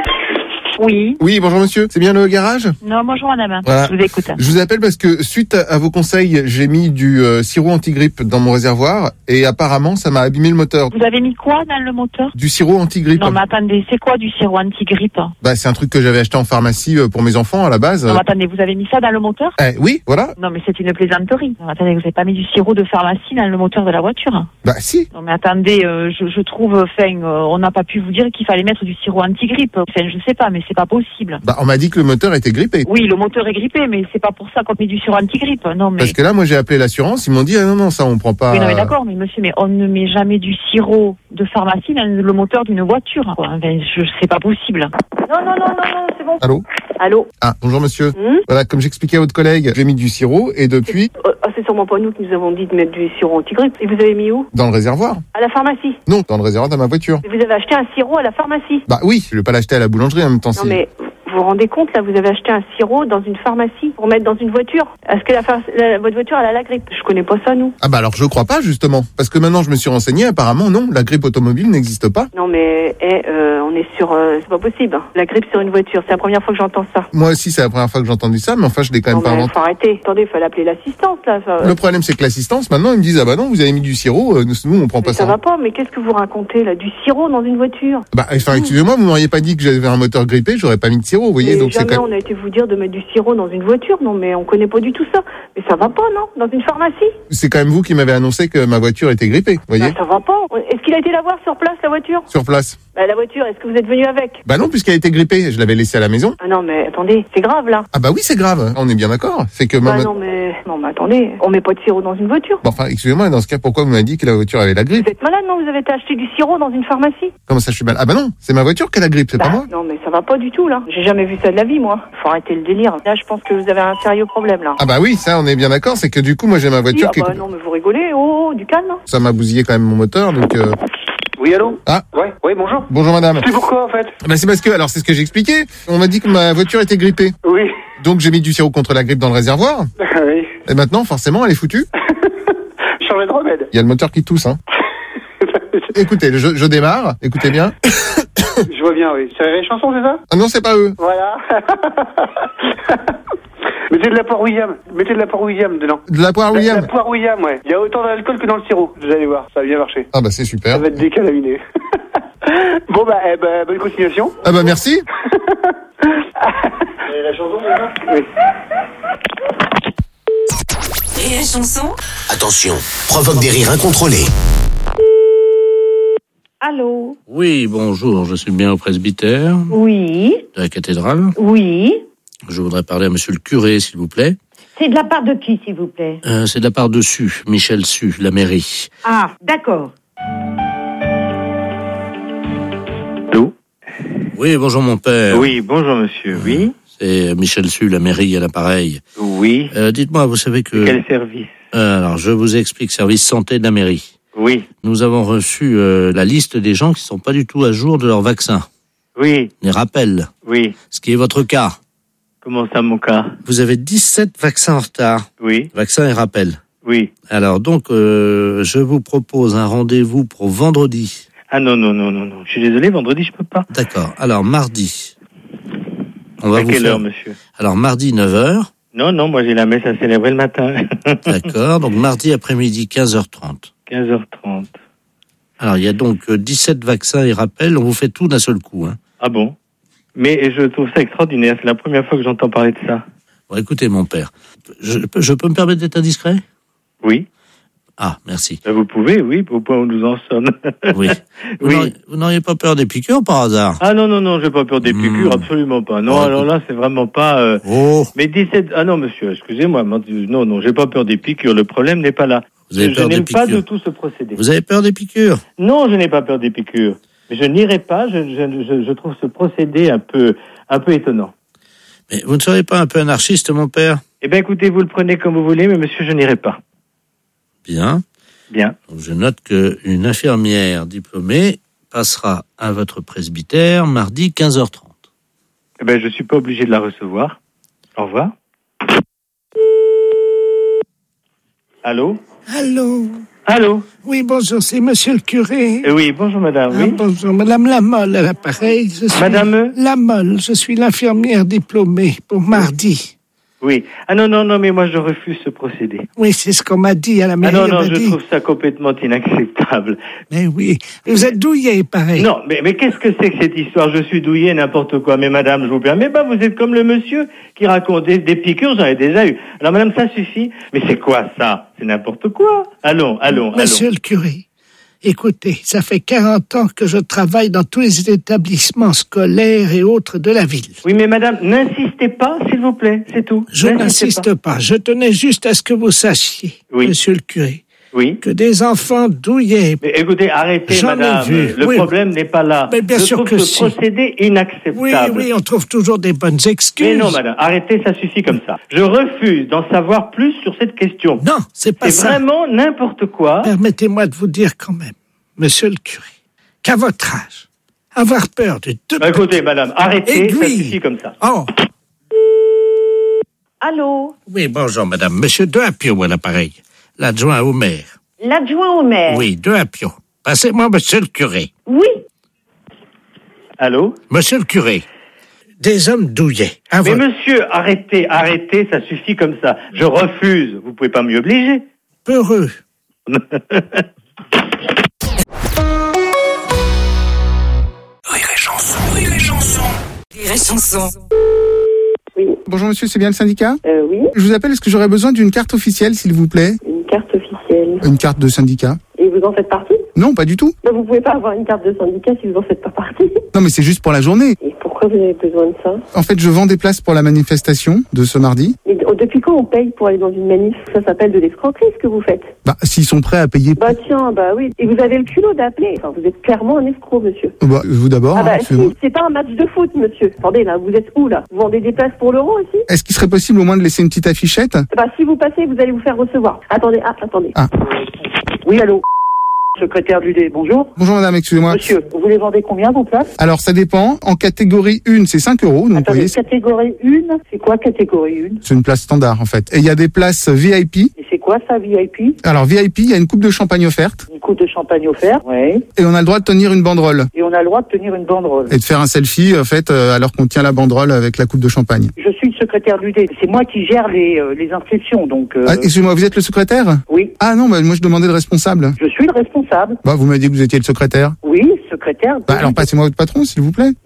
Oui. Oui, bonjour monsieur. C'est bien le garage? Non, bonjour madame. Voilà. Je vous écoute. Je vous appelle parce que suite à vos conseils, j'ai mis du sirop anti-grippe dans mon réservoir et apparemment ça m'a abîmé le moteur. Vous avez mis quoi dans le moteur? Du sirop anti-grippe. Non mais attendez, c'est quoi du sirop anti-grippe? Bah c'est un truc que j'avais acheté en pharmacie pour mes enfants à la base. Non mais attendez, vous avez mis ça dans le moteur? Oui, voilà. Non mais c'est une plaisanterie. Non, attendez, vous avez pas mis du sirop de pharmacie dans le moteur de la voiture? Bah si. Non mais attendez, je trouve, on n'a pas pu vous dire qu'il fallait mettre du sirop anti-grippe. Enfin, je sais pas, mais c'est pas possible. Bah on m'a dit que le moteur était grippé. Oui, le moteur est grippé, mais c'est pas pour ça qu'on met du sirop anti-grippe. Non mais. Parce que là, moi j'ai appelé l'assurance, ils m'ont dit non ça on prend pas. Oui, non mais d'accord, mais monsieur, mais on ne met jamais du sirop de pharmacie dans le moteur d'une voiture. Quoi. Enfin, c'est pas possible. Non, c'est bon. Allô? Allô? Ah, bonjour monsieur. Voilà, comme j'expliquais à votre collègue, j'ai mis du sirop et depuis... C'est sûrement pas nous qui nous avons dit de mettre du sirop anti-grippe. Et vous avez mis où? Dans le réservoir. À la pharmacie? Non, dans le réservoir de ma voiture. Et vous avez acheté un sirop à la pharmacie? Bah oui, je vais pas l'acheter à la boulangerie en même temps. Non mais... Vous vous rendez compte, là, vous avez acheté un sirop dans une pharmacie pour mettre dans une voiture. Est-ce que votre voiture, elle a la grippe? Je connais pas ça, nous. Ah bah alors je crois pas, justement. Parce que maintenant, je me suis renseigné, apparemment, non, la grippe automobile n'existe pas. Non, mais on est sur... c'est pas possible. La grippe sur une voiture, c'est la première fois que j'entends ça. Moi aussi, c'est la première fois que j'ai entendu ça, mais enfin, je l'ai quand même pas inventé. Faut arrêter. Attendez, il fallait appeler l'assistance, là. Le problème, c'est que l'assistance, maintenant, ils me disent, ah bah non, vous avez mis du sirop, nous, on prend pas ça. Ça va pas, mais qu'est-ce que vous racontez, là? Du sirop dans une voiture? Bah, enfin, excusez-moi, vous m'auriez pas dit que j'avais un moteur grippé, j'aurais pas mis de sirop, vous voyez, donc c'est on a été vous dire de mettre du sirop dans une voiture, non mais on connaît pas du tout ça. Mais ça va pas, non? Dans une pharmacie? C'est quand même vous qui m'avez annoncé que ma voiture était grippée, vous voyez? Bah, ça va pas. Est-ce qu'il a été la voir sur place, la voiture? Sur place. Bah, la voiture, est-ce que vous êtes venu avec? Bah non, puisqu'elle était grippée, je l'avais laissée à la maison. Ah non, mais attendez, c'est grave là. Ah bah oui, c'est grave, on est bien d'accord. C'est que non mais attendez, on met pas de sirop dans une voiture. Bon, enfin, excusez-moi, dans ce cas, pourquoi vous m'avez dit que la voiture avait la grippe? Vous êtes malade, non? Vous avez acheté du sirop dans une pharmacie? Comment ça, je suis malade? Ah bah non, c'est ma voiture qui a la grippe, c'est pas moi. Non mais ça va pas du tout là. J'ai jamais vu ça de la vie, moi. Faut arrêter le délire. Là, je pense que vous avez un sérieux problème là. Ah bah oui, ça, on est bien d'accord, c'est que du coup, moi j'ai ma voiture qui... non mais vous rigolez, du calme. Hein. Ça m'a bousillé quand même mon moteur, donc... Oui, allô? Ah. Ouais, bonjour. Bonjour madame. C'est pourquoi en fait? Bah c'est parce que, alors c'est ce que j'ai expliqué, on m'a dit que ma voiture était grippée. Oui. Donc j'ai mis du sirop contre la grippe dans le réservoir. Oui. Et maintenant, forcément, elle est foutue. Changer de remède. Il y a le moteur qui tousse, hein. Écoutez, je démarre, écoutez bien. Je vois bien, oui. C'est les chansons, c'est ça? Ah non, c'est pas eux. Voilà. Mettez de la poire William. Mettez de la poire William dedans. De la poire William? De la poire William, ouais. Il y a autant d'alcool que dans le sirop. Vous allez voir, ça va bien marcher. Ah bah c'est super. Ça va être décalaminé. Bon bah, bonne continuation. Ah bah merci. chanson déjà? Oui. Rire et chanson. Attention, provoque des rires incontrôlés. Allô? Oui, bonjour, je suis bien au presbytère Oui. de la cathédrale. Oui. Je voudrais parler à monsieur le curé, s'il vous plaît. C'est de la part de qui, s'il vous plaît? C'est de la part de Su, Michel Su, la mairie. Ah, d'accord. Allô? Oui, bonjour mon père. Oui, bonjour monsieur, oui. C'est Michel Su, la mairie à l'appareil. Oui. Dites-moi, vous savez que... Quel service? Alors, je vous explique, service santé de la mairie. Oui. Nous avons reçu la liste des gens qui ne sont pas du tout à jour de leur vaccin. Oui. Les rappels. Oui. Ce qui est votre cas. Comment ça, mon cas? Vous avez 17 vaccins en retard. Oui. Vaccins et rappels. Oui. Alors donc, je vous propose un rendez-vous pour vendredi. Ah non. Je suis désolé, vendredi, je peux pas. D'accord. Alors, mardi. On va à vous quelle faire... heure, monsieur? Alors, mardi, 9h. Non, moi j'ai la messe à célébrer le matin. D'accord. Donc, mardi après-midi, 15h30. 15h30. Alors, il y a donc 17 vaccins et rappels. On vous fait tout d'un seul coup. Hein. Ah bon? Mais je trouve ça extraordinaire. C'est la première fois que j'entends parler de ça. Bon, écoutez, mon père, je peux me permettre d'être indiscret? Oui. Ah, merci. Vous pouvez, oui, au point où nous en sommes. Oui. Vous n'auriez pas peur des piqûres par hasard? Ah non, j'ai pas peur des piqûres, absolument pas. Non, alors là, c'est vraiment pas... Mais 17... Ah non, monsieur, excusez-moi. Non, j'ai pas peur des piqûres. Le problème n'est pas là. Vous avez peur des piqûres? Je n'aime pas du tout ce procédé. Vous avez peur des piqûres? Non, je n'ai pas peur des piqûres. Mais je n'irai pas. Je trouve ce procédé un peu étonnant. Mais vous ne serez pas un peu anarchiste, mon père? Eh bien, écoutez, vous le prenez comme vous voulez, mais monsieur, je n'irai pas. Bien. Donc, je note qu'une infirmière diplômée passera à votre presbytère mardi 15h30. Eh bien, je ne suis pas obligé de la recevoir. Au revoir. Allô? Allô? Oui, bonjour, c'est monsieur le curé. Oui, bonjour madame, oui. Bonjour, madame Lamolle à l'appareil. Madame? Lamolle, je suis l'infirmière diplômée pour mardi. Oui. Ah non, mais moi je refuse ce procédé. Oui, c'est ce qu'on m'a dit à la mairie. Ah non, je trouve ça complètement inacceptable. Mais oui, vous êtes douillé, pareil. Non, mais qu'est-ce que c'est que cette histoire? Je suis douillé, n'importe quoi. Mais madame, je vous permets pas, vous êtes comme le monsieur qui raconte des piqûres, j'en ai déjà eu. Alors madame, ça suffit. Mais c'est quoi ça? C'est n'importe quoi. Allons. Monsieur le curé, écoutez, ça fait 40 ans que je travaille dans tous les établissements scolaires et autres de la ville. Oui, mais madame, n'insistez pas, s'il vous plaît, c'est tout. Je n'insiste pas. Je tenais juste à ce que vous sachiez, monsieur le curé, que des enfants douillés... Mais écoutez, arrêtez, madame. Le problème n'est pas là. Mais bien sûr que ce procédé inacceptable. Oui, on trouve toujours des bonnes excuses. Mais non, madame, arrêtez, ça suffit comme ça. Je refuse d'en savoir plus sur cette question. Non, c'est pas ça. C'est vraiment n'importe quoi. Permettez-moi de vous dire quand même, monsieur le curé, qu'à votre âge, avoir peur de deux... Écoutez, madame, arrêtez, ça suffit comme ça. Oh. Allô? Oui, bonjour, madame. Monsieur Deapio à l'appareil. L'adjoint au maire. L'adjoint au maire? Oui, Deapio. Passez-moi monsieur le curé. Oui. Allô? Monsieur le curé. Des hommes douillés. Mais monsieur, arrêtez, ça suffit comme ça. Je refuse. Vous pouvez pas m'y obliger. Peureux. Rire et chanson. Oui. Bonjour monsieur, c'est bien le syndicat? Oui. Je vous appelle, est-ce que j'aurais besoin d'une carte officielle, s'il vous plaît? Une carte officielle. Une carte de syndicat. Et vous en faites partie? Non, pas du tout. Vous pouvez pas avoir une carte de syndicat si vous en faites pas partie. Non, mais c'est juste pour la journée. Et pourquoi vous avez besoin de ça? En fait, je vends des places pour la manifestation de ce mardi. Mais depuis quand on paye pour aller dans une manif? Ça s'appelle de l'escroquerie, ce que vous faites. Bah, s'ils sont prêts à payer... Bah tiens, bah oui. Et vous avez le culot d'appeler. Enfin, vous êtes clairement un escroc, monsieur. Bah, vous d'abord. Ah bah si, c'est pas un match de foot, monsieur. Attendez, là, vous êtes où, là? Vous vendez des places pour l'euro aussi? Est-ce qu'il serait possible au moins de laisser une petite affichette? Bah si vous passez, vous allez vous faire recevoir. Attendez. Oui, allô? Secrétaire de l'UD, bonjour. Bonjour madame, excusez-moi. Monsieur, vous les vendez combien vos places? Alors ça dépend. En catégorie 1, c'est 5 €. Donc, attendez, catégorie 1, c'est quoi catégorie 1? C'est une place standard en fait. Et il y a des places VIP. Et c'est quoi ça, VIP? Alors VIP, il y a une coupe de champagne offerte. Une coupe de champagne offerte, oui. Et on a le droit de tenir une banderole. Et on a le droit de tenir une banderole. Et de faire un selfie en fait alors qu'on tient la banderole avec la coupe de champagne. Je suis le secrétaire de l'UD. C'est moi qui gère les inscriptions, donc... Ah, excusez-moi, vous êtes le secrétaire? Oui. Ah non, bah, moi je demandais le responsable. Je suis le responsable. Bah, vous m'avez dit que vous étiez le secrétaire. Oui, secrétaire. Bah, alors passez-moi votre patron, s'il vous plaît. Mais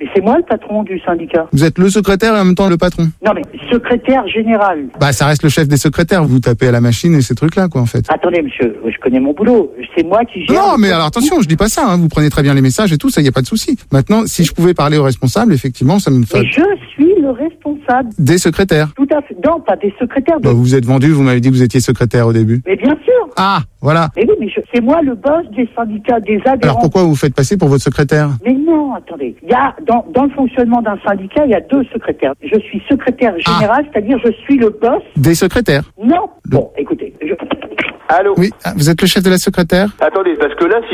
c'est moi le patron du syndicat. Vous êtes le secrétaire et en même temps le patron. Non mais secrétaire général. Bah ça reste le chef des secrétaires, vous tapez à la machine et ces trucs-là quoi en fait. Attendez monsieur, je connais mon boulot, c'est moi qui gère... Non mais alors attention, je dis pas ça, hein. Vous prenez très bien les messages et tout, ça y a pas de souci. Maintenant, si je pouvais parler au responsable, effectivement, ça me fait... Mais je suis le responsable. Des secrétaires. Tout à fait, non pas des secrétaires. Bah, vous vous êtes vendu, vous m'avez dit que vous étiez secrétaire au début. Mais bien sûr. Ah, voilà. Mais oui, mais c'est moi le boss des syndicats, des adhérents. Alors pourquoi vous faites passer pour votre secrétaire? Mais non, attendez. Il y a, dans le fonctionnement d'un syndicat, il y a 2 secrétaires. Je suis secrétaire général, c'est-à-dire je suis le boss. Des secrétaires? Non. Bon, écoutez. Allô? Oui, vous êtes le chef de la secrétaire? Attendez, parce que là, si